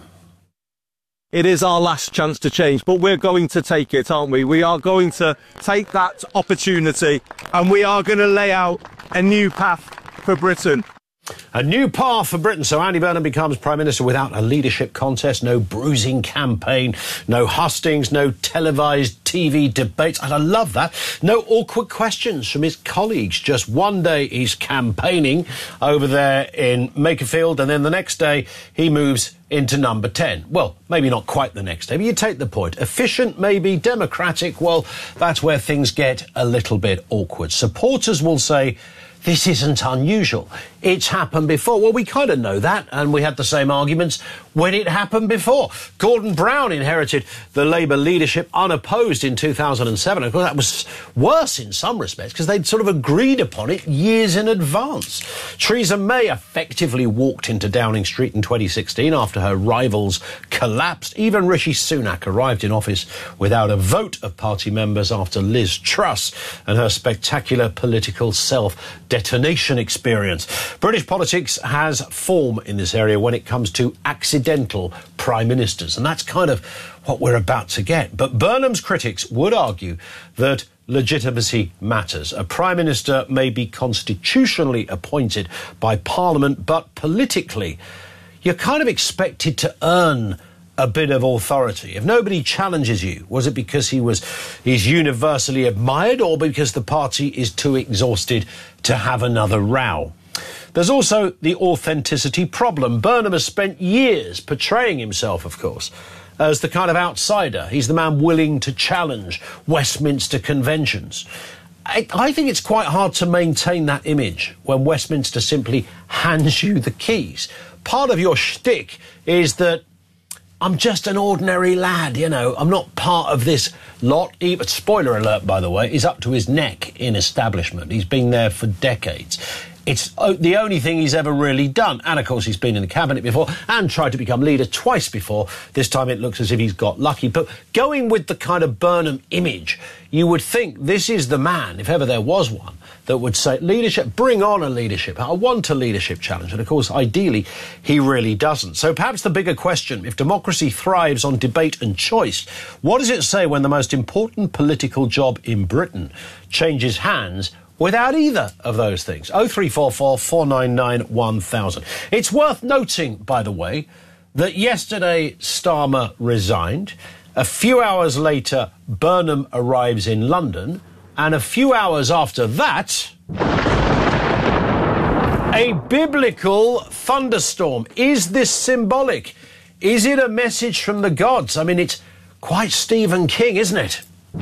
It is our last chance to change, but we're going to take it, aren't we? We are going to take that opportunity, and we are going to lay out a new path for Britain. A new path for Britain. So Andy Burnham becomes Prime Minister without a leadership contest, no bruising campaign, no hustings, no televised T V debates. And I love that. No awkward questions from his colleagues. Just one day he's campaigning over there in Makerfield, and then the next day he moves into number ten. Well, maybe not quite the next day, but you take the point. Efficient, maybe, democratic, well, that's where things get a little bit awkward. Supporters will say, this isn't unusual. It's happened before. Well, we kind of know that, and we had the same arguments when it happened before. Gordon Brown inherited the Labour leadership unopposed in two thousand seven. Of course, that was worse in some respects because they'd sort of agreed upon it years in advance. Theresa May effectively walked into Downing Street in twenty sixteen after her rivals collapsed. Even Rishi Sunak arrived in office without a vote of party members after Liz Truss and her spectacular political self-detonation experience. British politics has form in this area when it comes to accidental prime ministers, and that's kind of what we're about to get. But Burnham's critics would argue that legitimacy matters. A prime minister may be constitutionally appointed by Parliament, but politically, you're kind of expected to earn a bit of authority. If nobody challenges you, was it because he was he's universally admired, or because the party is too exhausted to have another row? There's also the authenticity problem. Burnham has spent years portraying himself, of course, as the kind of outsider. He's the man willing to challenge Westminster conventions. I, I think it's quite hard to maintain that image when Westminster simply hands you the keys. Part of your shtick is that I'm just an ordinary lad, you know. I'm not part of this lot. Even, spoiler alert, by the way, he's up to his neck in establishment. He's been there for decades. It's o- the only thing he's ever really done. And, of course, he's been in the cabinet before and tried to become leader twice before. This time it looks as if he's got lucky. But going with the kind of Burnham image, you would think this is the man, if ever there was one, that would say, leadership, bring on a leadership. I want a leadership challenge. And, of course, ideally, he really doesn't. So perhaps the bigger question, if democracy thrives on debate and choice, what does it say when the most important political job in Britain changes hands without either of those things? oh three four four, four nine nine, one thousand. It's worth noting, by the way, that yesterday Starmer resigned. A few hours later, Burnham arrives in London. And a few hours after that, a biblical thunderstorm. Is this symbolic? Is it a message from the gods? I mean, it's quite Stephen King, isn't it?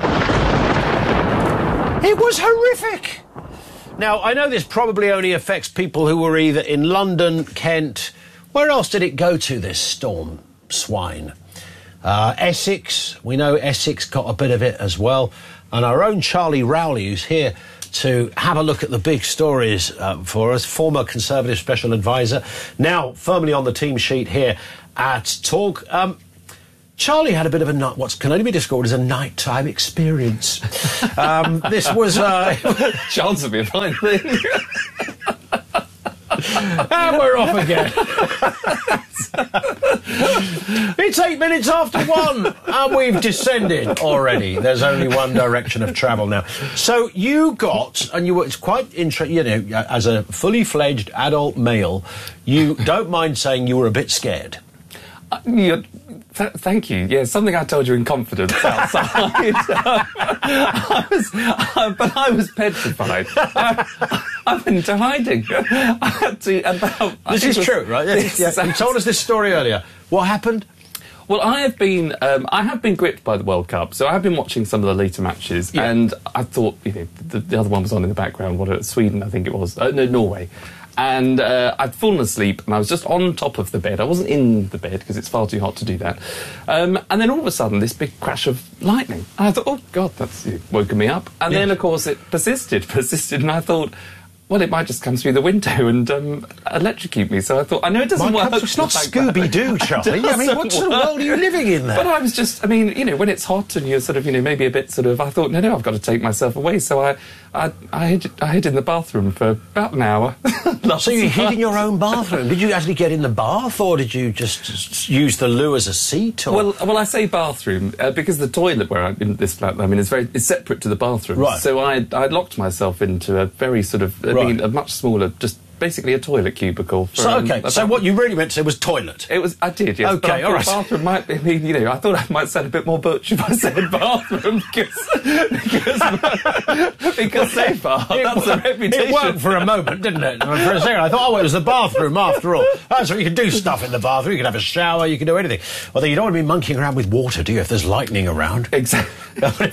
It was horrific. Now, I know this probably only affects people who were either in London, Kent. Where else did it go to, this storm swine? Uh, Essex. We know Essex got a bit of it as well. And our own Charlie Rowley, who's here to have a look at the big stories uh, for us, former Conservative Special Advisor, now firmly on the team sheet here at Talk. Um, Charlie had a bit of a night, what can only be described as a nighttime experience. um, this was... Uh, Chance would be a fine thing. And we're off again. It's eight minutes after one, and we've descended already. There's only one direction of travel now. So you got, and you were, it's quite interesting, you know, as a fully fledged adult male, you don't mind saying you were a bit scared. Uh, you're, th- thank you. Yeah, something I told you in confidence outside. I was, uh, but I was petrified. I, I went into hiding. I had to. About, this is was, true, right? Yes, yes, yeah. You told us this story earlier. What happened? Well, I have been, um, I have been gripped by the World Cup, so I have been watching some of the later matches, yeah. and I thought, you know, the, the other one was on in the background. What, Sweden, I think it was. Uh, no, Norway. And uh, I'd fallen asleep, and I was just on top of the bed. I wasn't in the bed, because it's far too hot to do that. Um, and then all of a sudden, this big crash of lightning. And I thought, oh, God, that's woken me up. And yes. then, of course, it persisted, persisted, and I thought, well, it might just come through the window and um, electrocute me. So I thought, I know it doesn't My work. God, it's not like Scooby-Doo, Charlie. I mean, what sort of world are you living in there? But I was just, I mean, you know, when it's hot and you're sort of, you know, maybe a bit sort of, I thought, no, no, I've got to take myself away. So I I, I, hid, I hid in the bathroom for about an hour. So you hid in your own bathroom? Did you actually get in the bath, or did you just use the loo as a seat? Or? Well, well, I say bathroom uh, because the toilet where I'm in this flat, I mean, is very is separate to the bathroom. Right. So I I locked myself into a very sort of, I right. mean, a much smaller, just basically a toilet cubicle. For, so okay, um, so what you really meant to say was toilet. It was. I did. Yes. Okay, all right. Bathroom might be. I mean, you know, I thought I might sound a bit more butch if I said bathroom because because, because so far that's a reputation. It worked for a moment, didn't it? For a second, I thought, oh, it was the bathroom after all. That's what you can do stuff in the bathroom. You can have a shower. You can do anything. Although you don't want to be monkeying around with water, do you? If there's lightning around. Exactly.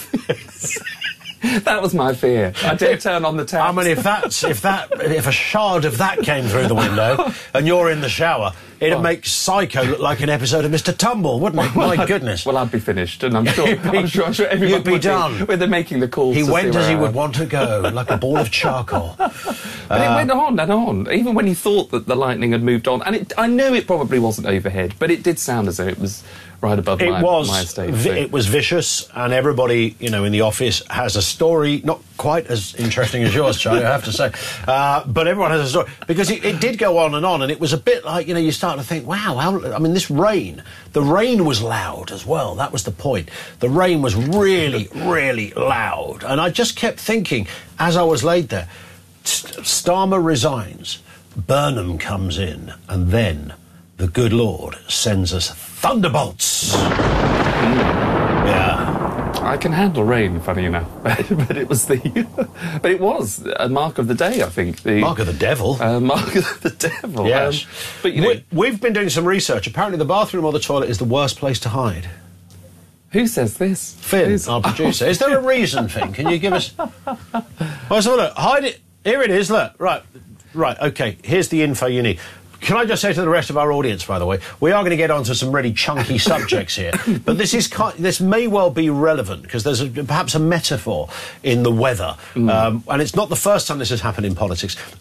That was my fear. I did turn on the tap. I mean, if that's if that if a shard of that came through the window and you're in the shower, it'd oh. make Psycho look like an episode of Mister Tumble, wouldn't it? My well, goodness. Well, I'd be finished, and I'm sure be, I'm sure, I'm sure everyone you'd be would done. Be, when they're making the calls. He went as he would out. want to go, like a ball of charcoal. But uh, it went on and on, even when he thought that the lightning had moved on. And it, I know it probably wasn't overhead, but it did sound as though it was right above it my, was, my estate. Vi- so. It was vicious, and everybody, you know, in the office has a story, not quite as interesting as yours, Charlie, I have to say, uh, but everyone has a story, because it, it did go on and on, and it was a bit like, you know, you start to think, wow, how, I mean, this rain, the rain was loud as well, that was the point. The rain was really, really loud, and I just kept thinking, as I was laid there, Starmer resigns, Burnham comes in, and then the good Lord sends us thunderbolts. Mm. Yeah. I can handle rain, funny enough, but it was the, but it was a mark of the day, I think. The mark of the devil. Uh, mark of the devil. Yes. Um, but you know, we, we've been doing some research. Apparently, the bathroom or the toilet is the worst place to hide. Who says this? Finn, Who's... our producer. Is there a reason, Finn? Can you give us? Well, let's have a look. Hide it. Here it is. Look. Right. Right. Okay. Here's the info you need. Can I just say to the rest of our audience, by the way, we are going to get onto some really chunky subjects here, but this is this may well be relevant because there's a, perhaps a metaphor in the weather, mm. um, and it's not the first time this has happened in politics. Uh,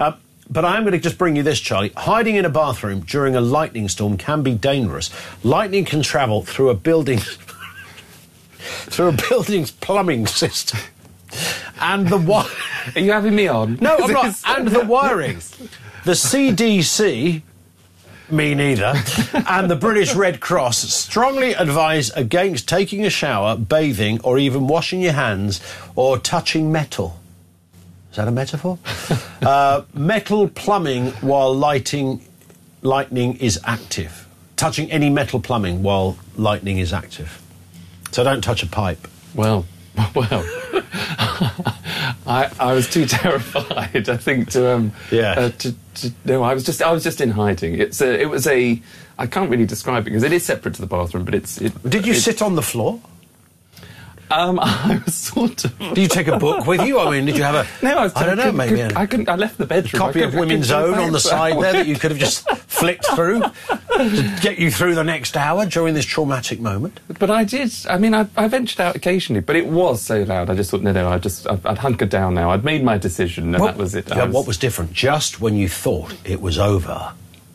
but I'm going to just bring you this, Charlie. Hiding in a bathroom during a lightning storm can be dangerous. Lightning can travel through a building, through a building's plumbing system, and the wi- Are you having me on? No, I'm not. And the wiring. The C D C. Me neither. And the British Red Cross strongly advise against taking a shower, bathing, or even washing your hands or touching metal. Is that a metaphor? uh, metal plumbing while lighting, lightning is active. Touching any metal plumbing while lightning is active. So don't touch a pipe. Well, well. I, I was too terrified, I think, to um, yeah. Uh, to, to, no, I was just I was just in hiding. It's a, it was a I can't really describe it because it is separate to the bathroom, but it's. It, Did you it, sit on the floor? Um, I was sort of. Did you take a book with you? I mean, did you have a? No, I, was, I don't I know. Maybe could, a, I couldn't. I left the bedroom. A copy of Women's Own on the side there that you could have just flicked through to get you through the next hour during this traumatic moment. But I did. I mean, I, I ventured out occasionally, but it was so loud. I just thought, no, no. I just I'd, I'd hunkered down now. I'd made my decision, and well, that was it. Yeah, was, what was different? Just when you thought it was over,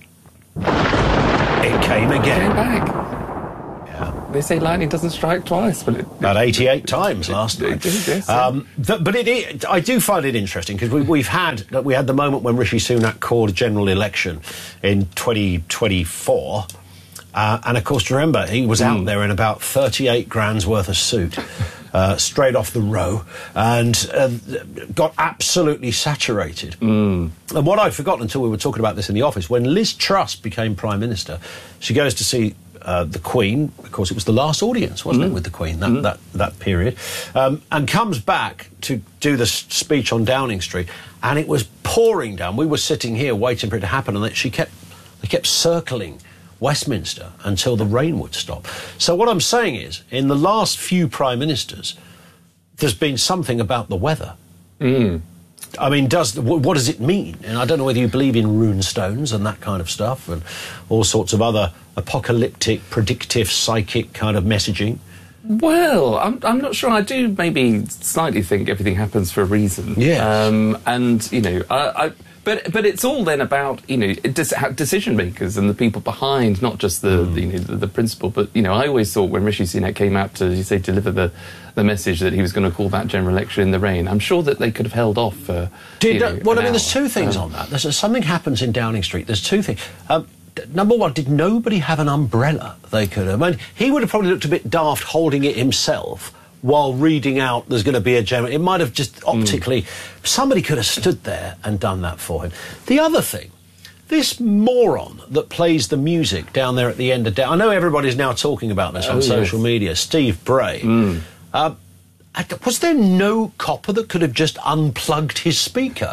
it came again. It came back. They say lightning doesn't strike twice, but it, about eighty-eight times last night. It did, yes. Um, th- but it, it, I do find it interesting because we, we've had we had the moment when Rishi Sunak called a general election in twenty twenty-four, uh, and of course, remember he was out mm. there in about thirty-eight grand's worth of suit. Uh, straight off the row, and uh, got absolutely saturated. Mm. And what I'd forgotten until we were talking about this in the office, when Liz Truss became Prime Minister, she goes to see uh, the Queen. Of course, it was the last audience, wasn't mm. it, with the Queen, that, mm. that, that period, um, and comes back to do the s- speech on Downing Street, and it was pouring down. We were sitting here waiting for it to happen, and she kept, they kept circling Westminster until the rain would stop. So what I'm saying is, in the last few prime ministers, there's been something about the weather. Mm. I mean, does what does it mean? And I don't know whether you believe in rune stones and that kind of stuff, and all sorts of other apocalyptic, predictive, psychic kind of messaging. Well, I'm, I'm not sure. I do maybe slightly think everything happens for a reason. Yeah. Um, and, you know, I... I But but it's all then about, you know, decision makers and the people behind, not just the, mm. the you know the, the principal. But you know, I always thought when Rishi Sunak came out to, as you say, deliver the the message that he was going to call that general election in the rain, I'm sure that they could have held off for. Did you know, well? I mean, hour. there's two things um, on that. There's something happens in Downing Street. There's two things. Um, Number one, did nobody have an umbrella they could have? I mean, he would have probably looked a bit daft holding it himself while reading out there's going to be a general. It might have just optically... Mm. Somebody could have stood there and done that for him. The other thing, this moron that plays the music down there at the end of... Da- I know everybody's now talking about this oh, on social yes. media. Steve Bray. Mm. Uh, was there no copper that could have just unplugged his speaker?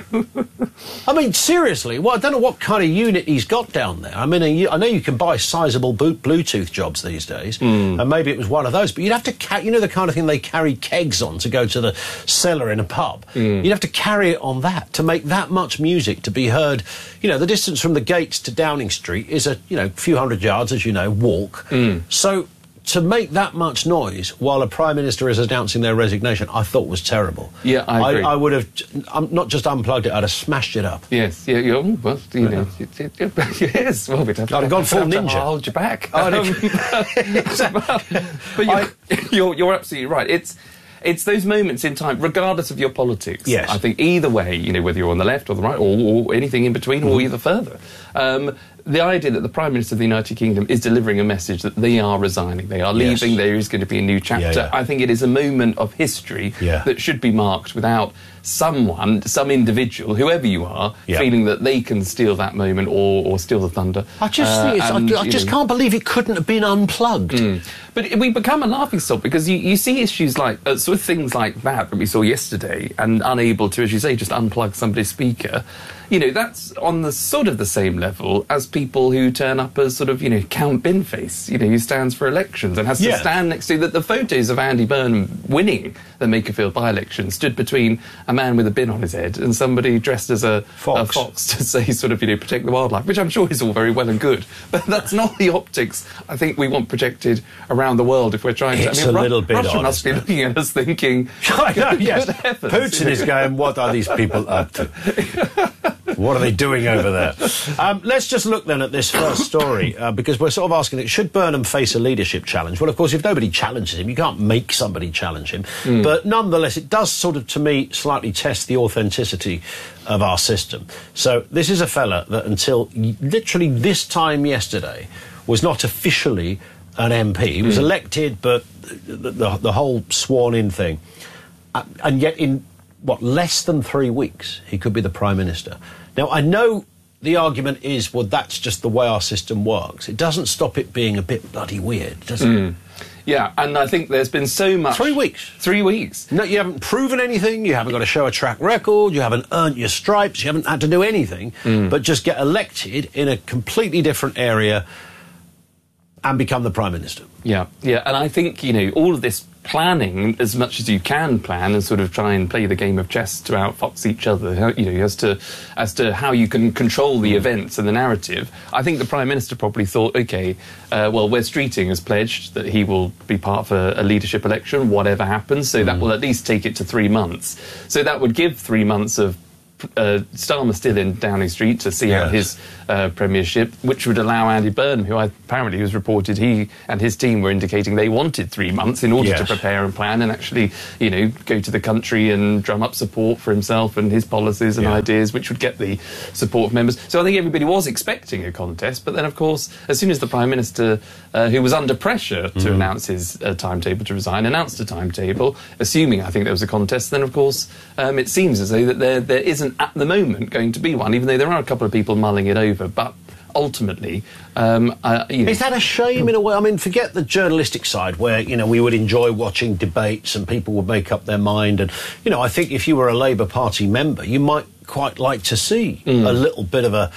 I mean, seriously, well, I don't know what kind of unit he's got down there. I mean, I know you can buy sizable Bluetooth jobs these days, mm. and maybe it was one of those, but you'd have to, ca- you know, the kind of thing they carry kegs on to go to the cellar in a pub. Mm. You'd have to carry it on that to make that much music to be heard. You know, the distance from the gates to Downing Street is a, you know, few hundred yards, as you know, walk. Mm. So... to make that much noise while a Prime Minister is announcing their resignation, I thought was terrible. Yeah, I agree. I, I would have um, not just unplugged it, I'd have smashed it up. Yes, yeah, you're, well, you know, it, it, it, yes, well, we'd have I'd have gone full ninja. To hold you back. Oh, no. Exactly. But you're, I, you're, you're absolutely right. It's... It's those moments in time, regardless of your politics. Yes. I think either way, you know, whether you're on the left or the right, or, or anything in between, mm-hmm. or either further. Um, the idea that the Prime Minister of the United Kingdom is delivering a message that they are resigning, they are leaving, yes. there is going to be a new chapter. Yeah, yeah. I think it is a moment of history yeah. that should be marked without someone, some individual, whoever you are, yeah. feeling that they can steal that moment or, or steal the thunder. I just uh, think it's, and, I, I just know, can't believe it couldn't have been unplugged. Mm. But we become a laughing stock because you, you see issues like, uh, sort of things like that that we saw yesterday, and unable to, as you say, just unplug somebody's speaker. You know, that's on the sort of the same level as people who turn up as sort of, you know, Count Binface, you know, who stands for elections and has yeah. to stand next to... The, the photos of Andy Burnham winning the Makerfield by-election stood between a man with a bin on his head and somebody dressed as a fox, a fox to say, sort of, you know, protect the wildlife, which I'm sure is all very well and good. But that's not the optics I think we want projected around the world if we're trying it's to... I mean, a little Ru- bit Russia odd, must be looking at us thinking... I know, yes. Heavens, Putin you know. is going, what are these people up to? What are they doing over there? Um, let's just look then at this first story, uh, because we're sort of asking, should Burnham face a leadership challenge? Well, of course, if nobody challenges him, you can't make somebody challenge him. Mm. But nonetheless, it does sort of, to me, slightly test the authenticity of our system. So this is a fella that until literally this time yesterday was not officially an M P. He was mm. elected, but the, the, the whole sworn-in thing. Uh, and yet in, what, less than three weeks, he could be the Prime Minister. Now, I know the argument is, well, that's just the way our system works. It doesn't stop it being a bit bloody weird, does it? Mm. Yeah, and I think there's been so much... Three weeks. Three weeks. No, you haven't proven anything, you haven't got to show a track record, you haven't earned your stripes, you haven't had to do anything, mm. but just get elected in a completely different area and become the Prime Minister. Yeah, yeah, and I think, you know, all of this planning, as much as you can plan and sort of try and play the game of chess to outfox each other, you know, as to as to how you can control the events and the narrative. I think the Prime Minister probably thought, OK, uh, well, Wes Streeting has pledged that he will be part of a, a leadership election, whatever happens, so mm. that will at least take it to three months. So that would give three months of Uh, Starmer still in Downing Street to see yes. out his uh, premiership, which would allow Andy Burnham, who I, apparently was reported he and his team were indicating they wanted three months in order yes. to prepare and plan and actually, you know, go to the country and drum up support for himself and his policies and yeah. ideas, which would get the support of members. So I think everybody was expecting a contest, but then, of course, as soon as the Prime Minister, uh, who was under pressure to mm. announce his uh, timetable to resign, announced a timetable, assuming, I think, there was a contest, then, of course, um, it seems as though that there, there isn't at the moment going to be one, even though there are a couple of people mulling it over, but ultimately, um, uh, you know. Is that a shame in a way? I mean, forget the journalistic side where, you know, we would enjoy watching debates and people would make up their mind, and, you know, I think if you were a Labour Party member, you might quite like to see mm. a little bit of a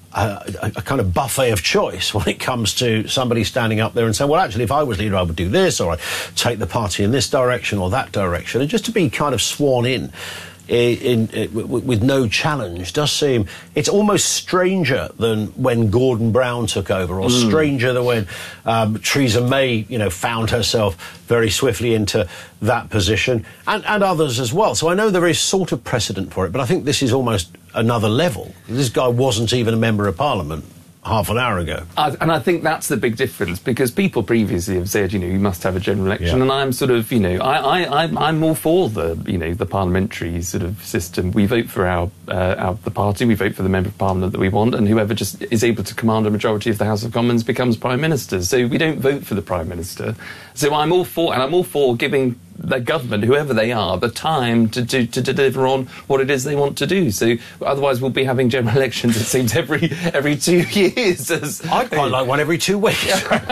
A, a kind of buffet of choice when it comes to somebody standing up there and saying, well, actually, if I was leader, I would do this, or I'd take the party in this direction or that direction. And just to be kind of sworn in, in, in, in with no challenge does seem, it's almost stranger than when Gordon Brown took over, or mm. stranger than when um, Theresa May, you know, found herself very swiftly into that position, and, and others as well. So I know there is sort of precedent for it, but I think this is almost another level. This guy wasn't even a member of Parliament half an hour ago. I, and I think that's the big difference, because people previously have said, you know, you must have a general election, yeah. and I'm sort of, you know, I, I, I'm, I'm all for the, you know, the parliamentary sort of system. We vote for our, uh, our, the party, we vote for the Member of Parliament that we want, and whoever just is able to command a majority of the House of Commons becomes Prime Minister. So we don't vote for the Prime Minister. So I'm all for, and I'm all for giving the government, whoever they are, the time to, to, to deliver on what it is they want to do. So otherwise we'll be having general elections, it seems, every every two years. As, I'd quite like one every two weeks.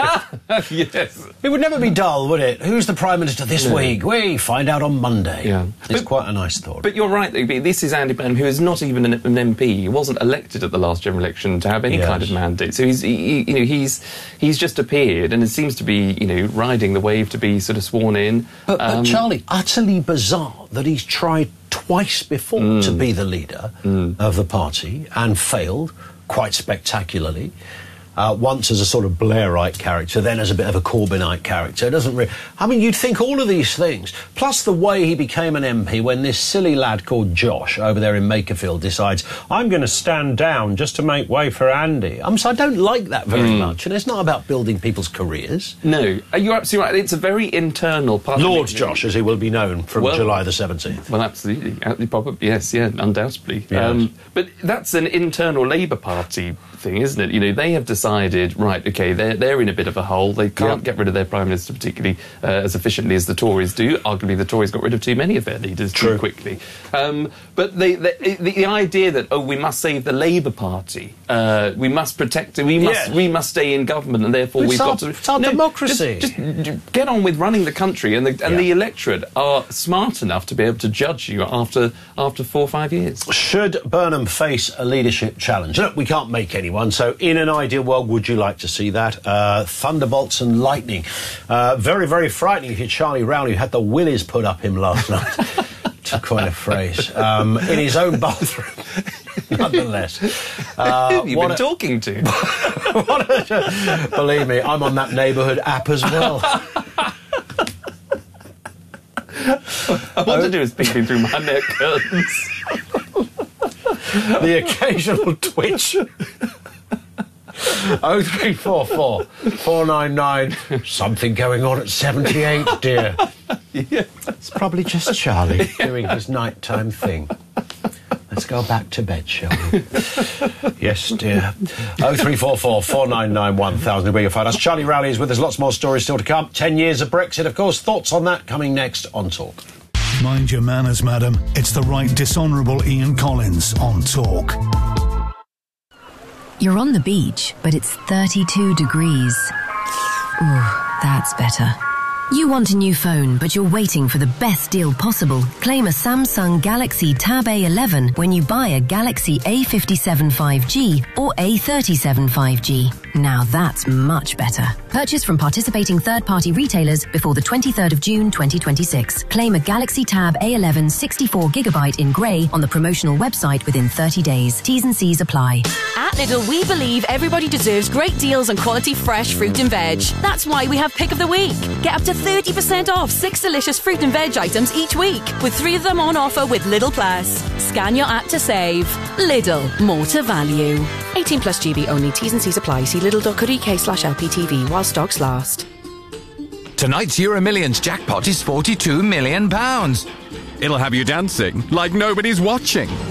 Yes. It would never be dull, would it? Who's the Prime Minister this no. week? We find out on Monday. Yeah. It's but, quite a nice thought. But you're right, this is Andy Burnham, who is not even an, an M P. He wasn't elected at the last general election to have any yes. kind of mandate. So he's, he, you know, he's he's just appeared, and it seems to be, you know, riding the wave to be sort of sworn in. But, um, but Charlie, utterly bizarre that he's tried twice before mm. to be the leader mm. of the party and failed quite spectacularly. Uh, once as a sort of Blairite character, then as a bit of a Corbynite character. It doesn't really... I mean, you'd think all of these things, plus the way he became an M P when this silly lad called Josh over there in Makerfield decides, I'm going to stand down just to make way for Andy. I'm so I don't like that very mm. much, and it's not about building people's careers. No, you're absolutely right. It's a very internal part. Lord Josh, as he will be known from well, July the seventeenth. Well, absolutely. Probably, yes, yeah, undoubtedly. Yes. Um, but that's an internal Labour Party thing, isn't it? You know, they have decided, right, OK, they're, they're in a bit of a hole. They can't yep. get rid of their Prime Minister particularly uh, as efficiently as the Tories do. Arguably, the Tories got rid of too many of their leaders True. too quickly. Um, but they, they, the, the idea that, oh, we must save the Labour Party, uh, we must protect it, we must yeah. we must stay in government, and therefore it's we've our, got to... It's our no, democracy. Just, just get on with running the country, and the, and yeah. the electorate are smart enough to be able to judge you after, after four or five years. Should Burnham face a leadership challenge? Look, we can't make anyone, so in an ideal world, would you like to see that? Uh, thunderbolts and lightning. Uh, very, very frightening if you're Charlie Round, who had the willies put up him last night. To coin a phrase. Um, in his own bathroom. Nonetheless. Uh, Who have you been a, talking to? what a, believe me, I'm on that neighbourhood app as well. I want to do is peeking through my net curtains. the occasional twitch. oh three four four, four nine nine. Something going on at seventy-eight, dear. Yeah. It's probably just Charlie doing his nighttime thing. Let's go back to bed, shall we? Yes, dear. oh three four four, four nine nine, one thousand where you'll find us. Charlie Rowley is with us. Lots more stories still to come. Ten years of Brexit, of course. Thoughts on that coming next on Talk. Mind your manners, madam. It's the right dishonourable Ian Collins on Talk. You're on the beach, but it's thirty-two degrees. Ooh, that's better. You want a new phone, but you're waiting for the best deal possible. Claim a Samsung Galaxy Tab A eleven when you buy a Galaxy A fifty-seven five G or A thirty-seven five G. Now that's much better. Purchase from participating third-party retailers before the twenty-third of June twenty twenty-six. Claim a Galaxy Tab A eleven sixty-four gigabyte in grey on the promotional website within thirty days. T's and C's apply. At Lidl, we believe everybody deserves great deals on quality fresh fruit and veg. That's why we have Pick of the Week. Get up to thirty percent off six delicious fruit and veg items each week, with three of them on offer with Lidl Plus. Scan your app to save. Lidl, more to value. eighteen plus G B only. T's and C's apply. See lidl.co.uk slash LPTV while stocks last. Tonight's Euro Millions jackpot is forty-two million pounds. It'll have you dancing like nobody's watching.